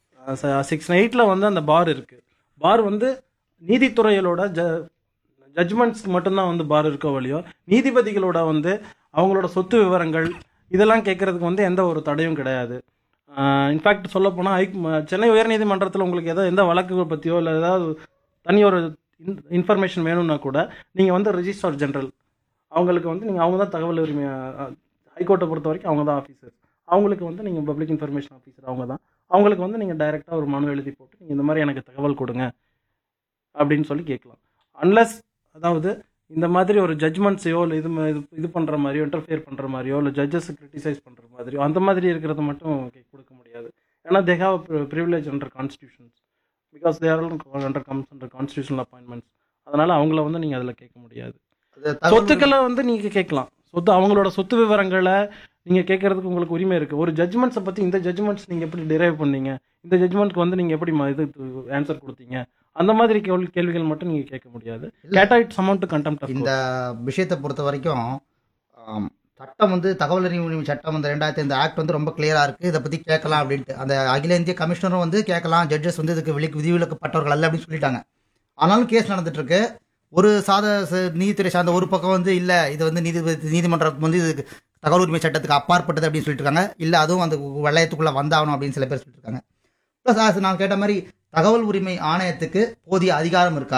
சிக்ஸ் அண்ட் எயிட்டில் வந்து அந்த பார் இருக்கு. பார் வந்து நீதித்துறைகளோட ஜ ஜட்ஜ்மெண்ட்ஸ்க்கு மட்டும்தான் வந்து பார் இருக்கோ வழியோ நீதிபதிகளோட வந்து அவங்களோட சொத்து விவரங்கள் இதெல்லாம் கேட்கறதுக்கு வந்து எந்த ஒரு தடையும் கிடையாது. இன்ஃபேக்ட் சொல்ல போனால் சென்னை உயர்நீதிமன்றத்தில் உங்களுக்கு ஏதோ எந்த வழக்குகள் பற்றியோ இல்லை ஏதாவது தனி ஒரு இன்ஃபர்மேஷன் வேணும்னா கூட நீங்கள் வந்து ரெஜிஸ்ட்ரார் ஜெனரல் அவங்களுக்கு வந்து நீங்கள் அவங்க தான் தகவல் உரிமை ஹைகோர்ட்டை பொறுத்த வரைக்கும் அவங்க தான் ஆஃபீஸர். அவங்களுக்கு வந்து நீங்கள் பப்ளிக் இன்ஃபர்மேஷன் ஆஃபீஸர் அவங்க தான். அவங்களுக்கு வந்து நீங்கள் டைரெக்டாக ஒரு மனு எழுதி போட்டு நீங்கள் இந்த மாதிரி எனக்கு தகவல் கொடுங்க அப்படின்னு சொல்லி கேட்கலாம். அன்லஸ் அதாவது இந்த மாதிரி ஒரு ஜட்ஜ்மெண்ட்ஸையோ இல்லை இது ம- இது இது பண்ணுற மாதிரியோ இன்டர்ஃபியர் பண்ணுற மாதிரியோ இல்லை ஜட்ஜஸ் கிரிட்டிசைஸ் பண்ணுற மாதிரியோ அந்த மாதிரி இருக்கிறத மட்டும் கே- கொடுக்க முடியாது. ஏன்னா they have privilege under constitutions because they are under comes under constitutional appointments. அதனால அவங்கள வந்து நீங்கள் அதில் கேட்க முடியாது. அது தகவல் சொத்துக்களை வந்து நீங்கள் கேட்கலாம். சொத்து அவங்களோட சொத்து விவரங்களை நீங்கள் கேட்கறதுக்கு உங்களுக்கு உரிமை இருக்குது. ஒரு ஜட்ஜ்மெண்ட்ஸை பற்றி இந்த ஜட்ஜ்மெண்ட்ஸ் நீங்கள் எப்படி டிரைவ் பண்ணீங்க, இந்த ஜட்ஜ்மெண்ட்க்கு வந்து நீங்கள் எப்படி ம- இது ஆன்சர் கொடுத்தீங்க, அந்த மாதிரி கேள்வி கேள்விகள் மட்டும் நீங்கள் கேட்க முடியாது. கேட்டா இட்ஸ் அமௌண்ட் டு கண்டெம்ட். இந்த விஷயத்தை பொறுத்த வரைக்கும் ஆம், சட்டம் வந்து தகவல் அறியும் உரிமை சட்டம் வந்து ரெண்டாயிரத்தி இந்த ஆக்ட் வந்து ரொம்ப கிளியராக இருக்குது, இதை பற்றி கேட்கலாம் அப்படின்ட்டு. அந்த அகில இந்திய கமிஷனரும் வந்து கேட்கலாம், ஜட்ஜஸ் வந்து இதுக்கு விலக்கு விதிவிலக்கப்பட்டவர்கள் அல்ல அப்படின்னு சொல்லிட்டாங்க. ஆனாலும் கேஸ் நடந்துட்டு இருக்கு. ஒரு சாத ச- நீதித்துறை சார்ந்த ஒரு பக்கம் வந்து இல்லை இது வந்து நீதிபதி நீதிமன்றம் வந்து இதுக்கு தகவல் உரிமை சட்டத்துக்கு அப்பாற்பட்டது அப்படின்னு சொல்லிட்டு இருக்காங்க. இல்லை அதுவும் அந்த வளையத்துக்குள்ளே வந்தாகணும் அப்படின்னு சில பேர் சொல்லிட்டு இருக்காங்க. ப்ளஸ் நான் கேட்ட மாதிரி தகவல் உரிமை ஆணையத்துக்கு போதிய அதிகாரம் இருக்கா?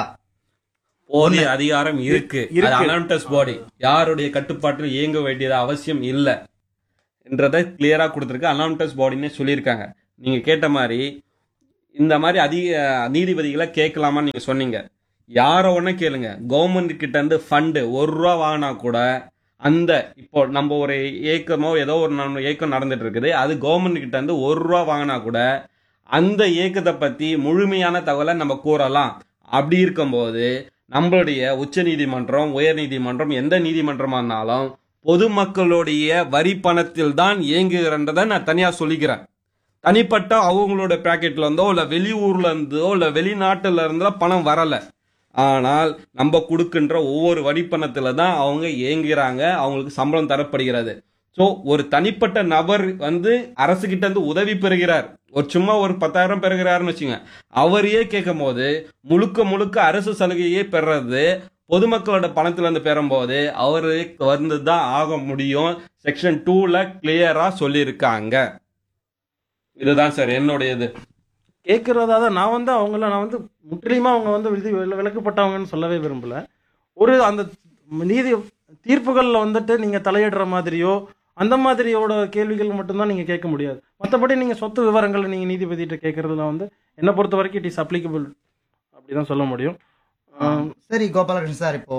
போதிய அதிகாரம் இருக்கு. இருக்கு. அது அனானிமஸ் பாடி, யாருடைய கட்டுப்பாட்டில் இயங்க வேண்டியது அவசியம் இல்லை என்றதை கிளியரா கொடுத்துருக்கு. அனானிமஸ் பாடினே சொல்லியிருக்காங்க. நீங்க கேட்ட மாதிரி இந்த மாதிரி அதிக நீதிபதிகளை கேட்கலாமான்னு நீங்க சொன்னீங்க. யார ஒண்ணு கேளுங்க, கவர்மெண்ட் கிட்ட இருந்து ஃபண்டு ஒரு ரூபா வாங்கினா கூட அந்த இப்போ நம்ம ஒரு ஏக்கமோ ஏதோ ஒரு நம்ம ஏக்கம் நடந்துட்டு இருக்குது, அது கவர்மெண்ட் கிட்ட இருந்து ஒரு ரூபா வாங்கினா கூட அந்த ஏக்கத்தை பத்தி முழுமையான தகவலை நம்ம கூறலாம். அப்படி இருக்கும்போது நம்மளுடைய உச்ச நீதிமன்றம், உயர் நீதிமன்றம், எந்த நீதிமன்றமா இருந்தாலும் பொதுமக்களுடைய வரி பணத்தில் தான் இயங்குகிறன்றதை நான் தனியா சொல்லிக்கிறேன். தனிப்பட்ட அவங்களோட பேக்கெட்ல இருந்தோ இல்ல வெளியூர்ல இருந்தோ இல்ல வெளிநாட்டுல இருந்தோ பணம் வரல. ஆனால் நம்ம கொடுக்கின்ற ஒவ்வொரு வரிப்பணத்துல தான் அவங்க இயங்குகிறாங்க, அவங்களுக்கு சம்பளம் தரப்படுகிறது. ஸோ ஒரு தனிப்பட்ட நபர் வந்து அரசு கிட்ட இருந்து உதவி பெறுகிறார், ஒரு சும்மா ஒரு பத்தாயிரம் பெறுகிறாருன்னு வச்சுங்க, அவரையே கேட்கும் போது முழுக்க முழுக்க அரசு சலுகையே பெறது பொதுமக்களோட பணத்துல இருந்து பெறும்போது அவருக்கு வந்து தான் ஆக முடியும். செக்ஷன் டூல கிளியரா சொல்லியிருக்காங்க. இதுதான் சார் என்னுடைய இது. கேட்குறதா தான் நான் வந்து அவங்கள நான் வந்து முற்றிலுமா அவங்க வந்து விதி வில- விலக்கப்பட்டவங்கன்னு சொல்லவே விரும்பல. ஒரு அந்த நீதி தீர்ப்புகளில் வந்துட்டு நீங்கள் தலையிடுற மாதிரியோ அந்த மாதிரியோட கேள்விகள் மட்டும்தான் நீங்கள் கேட்க முடியாது. மற்றபடி நீங்கள் சொத்து விவரங்களை நீங்கள் நீதிபதிகிட்ட கேட்குறதுல வந்து என்னை பொறுத்த வரைக்கும் இட் இஸ் அப்ளிகபிள் அப்படி தான் சொல்ல முடியும். ஆம், சரி கோபாலகிருஷ்ணன் சார், இப்போ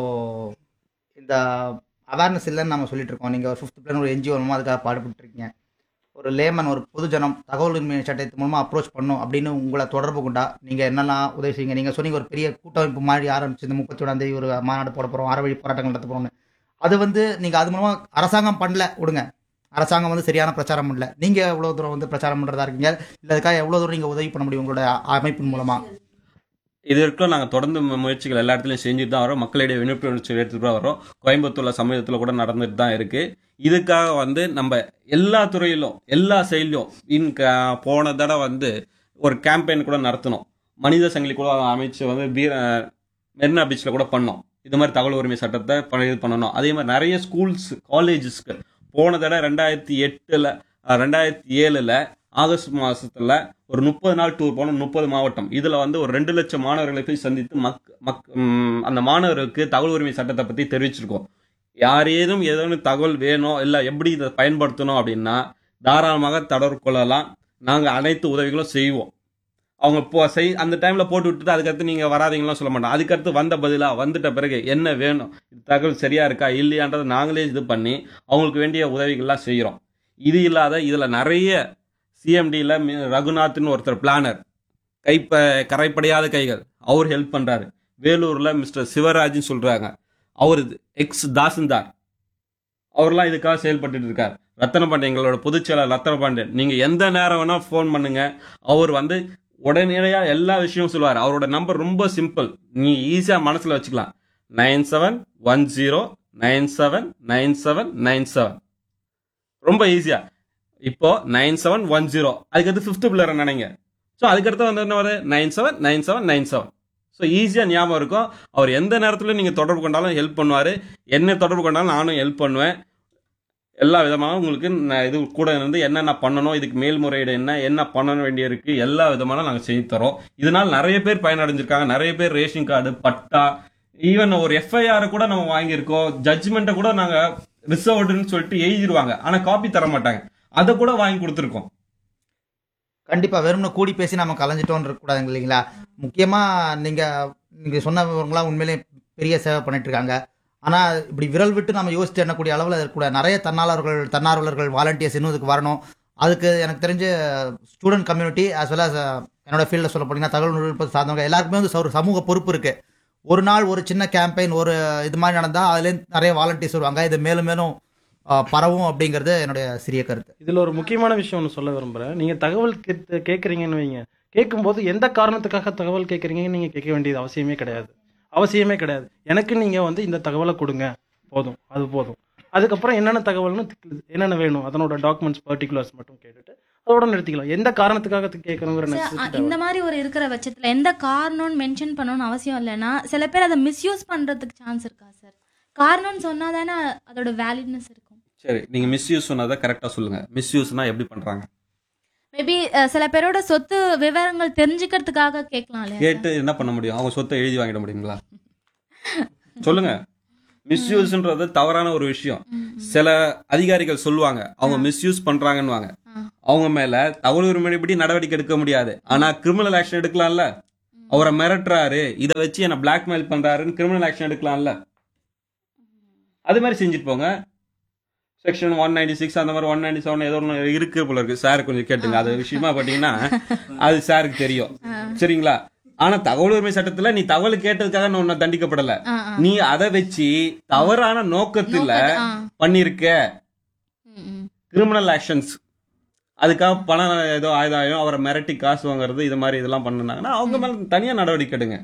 இந்த அவேர்னஸ் இல்லைன்னு நம்ம சொல்லிட்டு இருக்கோம். நீங்கள் ஒரு ஃபிஃப்த் பிளான் ஒரு என்ஜிஓ மூலமாக அதுக்காக பாடுபட்டு இருக்கீங்க. ஒரு லேமன், ஒரு பொதுஜனம் தகவல் உரிமை சட்டத்தின் மூலமாக அப்ரோச் பண்ணும் அப்படின்னு உங்களை தொடர்பு கொண்டா நீங்கள் என்னெல்லாம் உதவி செய்யுங்க? நீங்கள் சொன்னீங்க ஒரு பெரிய கூட்டமைப்பு மாதிரி ஆரம்பிச்சு இந்த முப்பத்தி ஒன்றாம் தேதி ஒரு மாநாடு போட போகிறோம், அறவழி போராட்டங்கள் நடத்த போகிறோம்னு. அது வந்து நீங்கள் அது மூலமாக அரசாங்கம் பண்ணல விடுங்க, அரசாங்கம் வந்து சரியான பிரச்சாரம் பண்ணல, நீங்கள் எவ்வளோ தூரம் வந்து பிரச்சாரம் பண்ணுறதா இருக்கீங்க, இல்லை அதுக்காக எவ்வளோ தூரம் நீங்கள் உதவி பண்ண முடியும் உங்களோட அமைப்பின் மூலமாக? இது வரைக்கும் நாங்கள் தொடர்ந்து மு- முயற்சிகள் எல்லா இடத்துலையும் செஞ்சுட்டு தான் வரோம். மக்களிடையே விழிப்புணர்ச்சி எடுத்துட்டு தான் வரோம். கோயம்புத்தூர்ல சமயத்தில் கூட நடந்துட்டு தான் இருக்கு. இதுக்காக வந்து நம்ம எல்லா துறையிலும் எல்லா செயலிலும் இன் க- போன தடவை வந்து ஒரு கேம்பெயின் கூட நடத்தணும். மனித சங்கிலி கூட அமைச்சு வந்து பீர மெரினா பீச்சில் கூட பண்ணோம். இது மாதிரி தகவல் உரிமை சட்டத்தை ப- இது பண்ணணும். அதே மாதிரி நிறைய ஸ்கூல்ஸ் காலேஜஸ்க்கு போன தடவை ரெண்டாயிரத்தி எட்டுல அஹ், ரெண்டாயிரத்தி ஏழுல ஆகஸ்ட் மாசத்துல ஒரு முப்பது நாள் டூர் போனோம். முப்பது மாவட்டம், இதுல வந்து ஒரு ரெண்டு லட்சம் மாணவர்களை போய் சந்தித்து மக் மக் ம், அந்த மாணவர்களுக்கு தகவல் உரிமை சட்டத்தை பத்தி தெரிவிச்சிருக்கோம். யார் ஏதும் ஏதேனும் தகவல் வேணும் இல்லை எப்படி இதை பயன்படுத்தணும் அப்படின்னா தாராளமாக தொடர்பு கொள்ளலாம். நாங்கள் அனைத்து உதவிகளும் செய்வோம். அவங்க போ செய் அந்த டைம்ல போட்டு விட்டுட்டு அதுக்கடுத்து நீங்க வராதீங்களாம் சொல்ல மாட்டோம். அதுக்கடுத்து வந்த பதிலா வந்துட்ட பிறகு என்ன வேணும், இது தகவல் சரியா இருக்கா இல்லையான்றதை நாங்களே இது பண்ணி அவங்களுக்கு வேண்டிய உதவிகள்லாம் செய்கிறோம். இது இல்லாத இதுல நிறைய சிஎம்டியில் ரகுநாத்னு ஒருத்தர் பிளானர், கைப்ப கரைப்படையாத கைகள், அவர் ஹெல்ப் பண்றாரு. வேலூர்ல மிஸ்டர் சிவராஜ்னு சொல்றாங்க, அவர் எக்ஸ் தாசில்தார், அவர்லாம் இதுக்காக செயல்பட்டு இருக்கார். ரத்தன பாண்டியன், எங்களோட பொதுச் செயலாளர் ரத்தன பாண்டியன், நீங்க எந்த நேரம் வேணா ஃபோன் பண்ணுங்க, அவர் வந்து உடனடியா எல்லா விஷயமும் சொல்லுவார். அவரோட நம்பர் ரொம்ப சிம்பிள், நீ ஈஸியா மனசுல வச்சுக்கலாம். Nine seven one zero nine seven nine seven nine seven ரொம்ப ஈஸியா. இப்போ நைன் செவன் ஒன் ஜீரோ அதுக்கடுத்து ஃபிஃப்த் பிள்ளை நினைங்க. ஸோ அதுக்கடுத்து வந்து என்ன வருது, nine seven nine seven nine seven. So ஈஸியாக ஞாபகம் இருக்கும். அவர் எந்த நேரத்தில் நீங்கள் தொடர்பு கொண்டாலும் ஹெல்ப் பண்ணுவார். என்ன தொடர்பு கொண்டாலும் நானும் ஹெல்ப் பண்ணுவேன். எல்லா விதமாக உங்களுக்கு நான் இது கூட இருந்து என்னென்ன பண்ணணும், இதுக்கு மேல்முறையீடு என்ன என்ன பண்ண வேண்டியிருக்கு, எல்லா விதமான நாங்கள் செய்து தரோம். இதனால் நிறைய பேர் பயனடைஞ்சிருக்காங்க. நிறைய பேர் ரேஷன் கார்டு, பட்டா, ஈவன் ஒரு எஃப்ஐஆர் கூட நம்ம வாங்கியிருக்கோம். ஜட்ஜ்மெண்ட்டை கூட நாங்கள் ரிசர்வ்டுன்னு சொல்லிட்டு எழுதிடுவாங்க, ஆனால் காப்பி தர மாட்டாங்க. அதை கூட வாங்கி கொடுத்துருக்கோம். கண்டிப்பாக வெறும்னு கூடி பேசி நம்ம கலைஞ்சிட்டோன்னு இருக்கக்கூடாதுங்க இல்லைங்களா? முக்கியமாக நீங்கள் நீங்கள் சொன்னவங்களாம் உண்மையிலே பெரிய சேவை பண்ணிட்டு இருக்காங்க. ஆனால் இப்படி விரல் விட்டு நம்ம யோசிச்சு எண்ணக்கூடிய அளவில் இருக்கக்கூட நிறைய தன்னார்வலர்கள் தன்னார்வலர்கள் வாலண்டியர்ஸ் இன்னும் இதுக்கு வரணும். அதுக்கு எனக்கு தெரிஞ்ச student community as well as அஹ், என்னோட ஃபீல்டில் சொல்ல போனீங்கன்னா தகவல் தொழில்நுட்பம் சார்ந்தவங்க எல்லாருக்குமே வந்து ஒரு சமூக பொறுப்பு இருக்குது. ஒரு நாள் ஒரு சின்ன கேம்பெயின் ஒரு இது மாதிரி நடந்தால் அதுலேருந்து நிறைய வாலண்டியர்ஸ் வருவாங்க. இது மேலும் மேலும் அஹ், பரவும் அப்படிங்கிறது என்னுடைய சிறிய கருத்து. இதில் ஒரு முக்கியமான விஷயம் ஒன்று சொல்ல விரும்புகிறேன். நீங்கள் தகவல் கேட்டு கேட்குறீங்கன்னு வைங்க, கேட்கும்போது எந்த காரணத்துக்காக தகவல் கேட்குறீங்கன்னு நீங்கள் கேட்க வேண்டியது அவசியமே கிடையாது. அவசியமே கிடையாது. எனக்கு நீங்கள் வந்து இந்த தகவலை கொடுங்க, போதும், அது போதும். அதுக்கப்புறம் என்னென்ன தகவல்னு என்னென்ன வேணும் அதனோட டாக்குமெண்ட்ஸ் பர்டிகுலர்ஸ் மட்டும் கேட்டுட்டு அதோட நிறுத்திக்கலாம். எந்த காரணத்துக்காக கேட்கணுங்கிற சார், necessity இந்த மாதிரி ஒரு இருக்கிற பட்சத்தில் எந்த காரணம்னு மென்ஷன் பண்ணணும்னு அவசியம் இல்லைன்னா சில பேர் அதை மிஸ்யூஸ் பண்ணுறதுக்கு சான்ஸ் இருக்கா சார்? காரணம்னு சொன்னால் தானே அதோட வேலிட்னஸ் இருக்கும். சரி, நீங்கள் மிஸ்யூஸ் சொன்னதை கரெக்டாக சொல்லுங்கள். மிஸ்யூஸ்னா எப்படி பண்ணுறாங்க? மேபி சில பேரோட சொத்து விவரங்கள் தெரிஞ்சுக்கிறதுக்காக கேட்கலாம் இல்லையா? கேட்டு என்ன பண்ண முடியும்? அவங்க சொத்தை எழுதி வாங்கிட முடியுங்களா? சொல்லுங்க. மிஸ்யூஸ்ன்றது தவறான ஒரு விஷயம். சில அதிகாரிகள் சொல்லுவாங்க அவங்க மிஸ்யூஸ் பண்றாங்கன்னு, அவங்க மேல தகவல் உரிமைப்படி நடவடிக்கை எடுக்க முடியாது. ஆனா கிரிமினல் ஆக்ஷன் எடுக்கலாம்ல. அவரை மிரட்டுறாரு, இதை வச்சு என்ன பிளாக்மெயில் பண்றாருன்னு கிரிமினல் ஆக்ஷன் எடுக்கலாம்ல. அது மாதிரி செஞ்சுட்டு போங்க. செக்ஷன் ஒன் நைன்டி சிக்ஸ் அந்த மாதிரி ஒன் நைன்டி செவன் ஏதோ ஒன்று இருக்கு போல இருக்கு. சார் கொஞ்சம் கேட்டுங்க, அது விஷயமா பாத்தீங்கன்னா அது சாருக்கு தெரியும். சரிங்களா? ஆனா தகவல் உரிமை சட்டத்துல நீ தகவல் கேட்டதுக்காக நான் உன்னை தண்டிக்கப்படல. நீ அதை வச்சு தவறான நோக்கத்துல பண்ணிருக்க கிரிமினல் ஆக்ஷன்ஸ், அதுக்காக பணம் ஏதோ ஆயுதாயம் அவரை மிரட்டி காசு வாங்குறது இது மாதிரி இதெல்லாம் பண்ணாங்கன்னா அவங்க மேல தனியா நடவடிக்கை எடுங்க.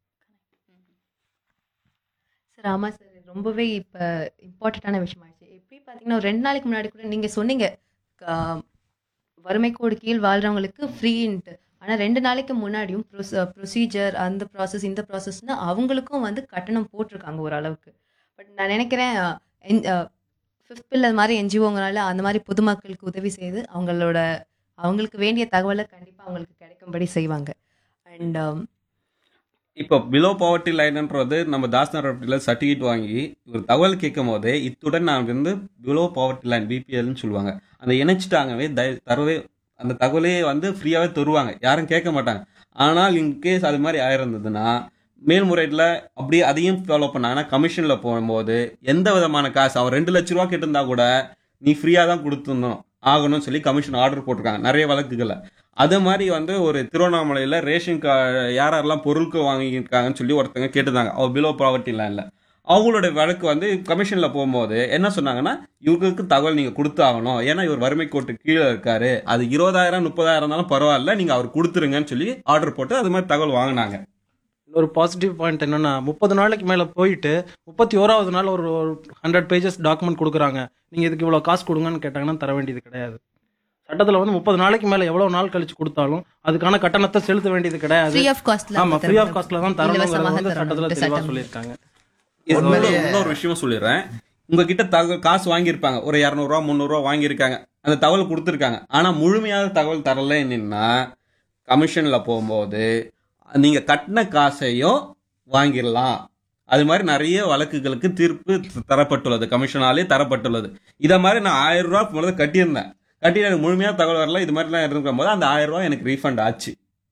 சார் ஆமா சார், ரொம்பவே இப்போ இம்பார்ட்டண்ட்டான விஷயம் ஆயிடுச்சு. எப்படி பார்த்தீங்கன்னா ஒரு ரெண்டு நாளைக்கு முன்னாடி கூட நீங்கள் சொன்னீங்க க- வறுமை கோடு கீழ் வாழ்றவங்களுக்கு ஃப்ரீன்ட்டு. ஆனால் ரெண்டு நாளைக்கு முன்னாடியும் ப்ரொசீஜர் அந்த ப்ராசஸ் இந்த ப்ராசஸ்னு அவங்களுக்கும் வந்து கட்டணம் போட்டிருக்காங்க ஓரளவுக்கு. பட் நான் நினைக்கிறேன் ஃபிஃப்த் பில் அது மாதிரி என்ஜிஓங்கனால அந்த மாதிரி பொதுமக்களுக்கு உதவி செய்து அவங்களோட அவங்களுக்கு வேண்டிய தகவலை கண்டிப்பாக அவங்களுக்கு கிடைக்கும்படி செய்வாங்க. அண்ட் இப்போ பிலோ பவர்ட்டி லைன்ன்றது நம்ம தாஸ்னரப்பில் சர்டிஃபிகேட் வாங்கி ஒரு தகவல் கேட்கும் போதே இத்துடன் நான் வந்து பிலோ பவர்ட்டி லைன் பிபிஎல்னு சொல்லுவாங்க, அந்த இணைச்சிட்டாங்கவே தய தரவே அந்த தகவலே வந்து ஃப்ரீயாகவே தருவாங்க, யாரும் கேட்க மாட்டாங்க. ஆனால் இன்கேஸ் அது மாதிரி ஆயிருந்ததுன்னா மேல்முறையீட்டில் அப்படியே அதையும் ஃபாலோ பண்ணாங்கன்னா கமிஷனில் போகும்போது எந்த விதமான காசு அவன் ரெண்டு லட்ச ரூபா கேட்டிருந்தா கூட நீ ஃப்ரீயாக தான் கொடுத்துருந்தோம் ஆகணும்னு சொல்லி கமிஷன் ஆர்டர் போட்டிருக்காங்க நிறைய வழக்குகளை. அது மாதிரி வந்து ஒரு திருவண்ணாமலையில் ரேஷன் கா யார் யாரெல்லாம் பொருட்கள் வாங்கியிருக்காங்கன்னு சொல்லி ஒருத்தங்க கேட்டிருந்தாங்க, அவர் பிலோ ப்ராவர்ட்டி லைனில். அவங்களோட வழக்கு வந்து கமிஷனில் போகும்போது என்ன சொன்னாங்கன்னா இவருக்கு தகவல் நீங்கள் கொடுத்து ஆகணும், ஏன்னா இவர் வறுமை கோட்டு கீழே இருக்காரு, அது இருபதாயிரம் முப்பதாயிரம் இருந்தாலும் பரவாயில்ல நீங்கள் அவர் கொடுத்துருங்கன்னு சொல்லி ஆர்டர் போட்டு அது மாதிரி தகவல் வாங்கினாங்க. இன்னொரு பாசிட்டிவ் பாயிண்ட் என்னன்னா, முப்பது நாளைக்கு மேலே போயிட்டு முப்பத்தி ஓராவது நாள் ஒரு ஹண்ட்ரட் பேஜஸ் டாக்குமெண்ட் கொடுக்குறாங்க, நீங்கள் இதுக்கு இவ்வளோ காசு கொடுங்கன்னு கேட்டாங்கன்னா தர வேண்டியது கிடையாது. சட்டத்தில் வந்து முப்பது நாளைக்கு மேலே எவ்வளோ நாள் கழிச்சு கொடுத்தாலும் அதுக்கான கட்டணத்தை செலுத்த வேண்டியது கிடையாது. ஃப்ரீ ஆஃப் காஸ்ட்ல ஆமாம், ஃப்ரீ ஆஃப் காஸ்ட்ல தான் தரணுங்கிறது வந்து சட்டத்தில் தெளிவாக சொல்லியிருக்காங்க. இன்னொரு இன்னொரு விஷயம் சொல்லிடுறேன். உங்ககிட்ட தகவல் காசு வாங்கியிருப்பாங்க, ஒரு இரநூறுவா முந்நூறுரூவா வாங்கியிருக்காங்க, அந்த தகவல் கொடுத்துருக்காங்க. ஆனால் முழுமையாக தகவல் தரல என்னன்னா கமிஷனில் போகும்போது நீங்கள் கட்டின காசையும் வாங்கிடலாம். அது மாதிரி நிறைய வழக்குகளுக்கு தீர்ப்பு தரப்பட்டுள்ளது, கமிஷனாலே தரப்பட்டுள்ளது. இதை மாதிரி நான் ஆயிரம் ரூபா முதல்ல கட்டியிருந்தேன், கட்டி எனக்கு முழுமையாக தகவல் வரல, இது மாதிரிலாம் இருக்கும் போது அந்த ஆயிரம் ரூபா எனக்கு ரீஃபண்ட் ஆச்சு.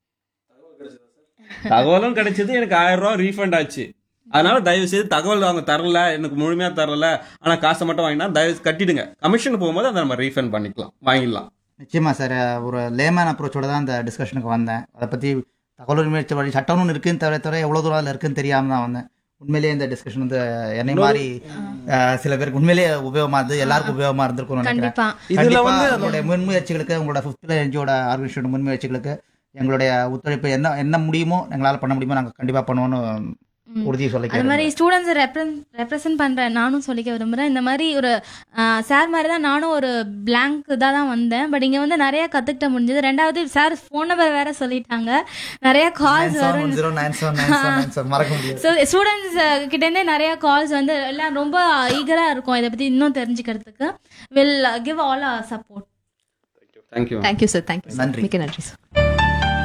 தகவலும் கிடைச்சது, எனக்கு ஆயிரம் ரூபா ரீஃபண்ட் ஆச்சு. அதனால தயவு செய்து தகவல் அவங்க தரல, எனக்கு முழுமையா தரல, ஆனா காசை மட்டும் வாங்கினா தயவு கட்டிடுங்க. கமிஷன் போகும்போது அதை நம்ம ரீஃபண்ட் பண்ணிக்கலாம், வாங்கிடலாம். நிச்சயமா சார், ஒரு லேமேன் அப்ரோச்சோட தான் இந்த டிஸ்கஷனுக்கு வந்தேன். அதை பற்றி தகவல் உரிமை வழி சட்டம் ஒன்று இருக்குன்னு தவிர தவிர எவ்வளோ தூரம் அதில் இருக்குன்னு தெரியாமல் தான் வந்தேன். உண்மையிலேயே இந்த டிஸ்கஷன் வந்து என்னை மாதிரி அஹ், சில பேருக்கு உண்மையிலேயே உபயோகமாக இருந்தது, எல்லாருக்கும் உபயோகமாக இருந்திருக்கும்னு நினைக்கிறேன். கண்டிப்பா இதுல கண்டிப்பா வந்து உங்களுடைய முன்முயற்சிகளுக்கு, உங்களோட ஃபிஃப்த் என்ஜியோட ஆர்கனைசேஷன் முன்முயற்சிகளுக்கு எங்களுடைய ஒத்துழைப்பு என்ன என்ன முடியுமோ எங்களால் பண்ண முடியுமோ நாங்கள் கண்டிப்பாக பண்ணுவோன்னு உறுதியை அது மாதிரி சொல்லிக்கிறேன். ஸ்டூடெண்ட்ஸை ரெப்ரசன்ட் பண்ணுறேன் நானும் சொல்லிக்க விரும்புகிறேன். இந்த மாதிரி ஒரு சார் மாதிரி தான் நானும் ஒரு பிளாங்க் இதாக தான் வந்தேன். பட் இங்கே வந்து நிறைய கற்றுக்கிட்ட முடிஞ்சது. ரெண்டாவது சார் ஃபோன் நம்பர் வேற சொல்லிட்டாங்க, நிறைய கால்ஸ் வரும். மறக்க முடியாது. ஸோ ஸ்டூடெண்ட்ஸ் கிட்டேருந்தே நிறைய கால்ஸ் வந்து எல்லாம் ரொம்ப ஈகராக இருக்கும் இதை பற்றி இன்னும் தெரிஞ்சுக்கிறதுக்கு. Will give all support. Thank you thank you sir, thank you sir, நன்றி. மிக்க நன்றி சார்.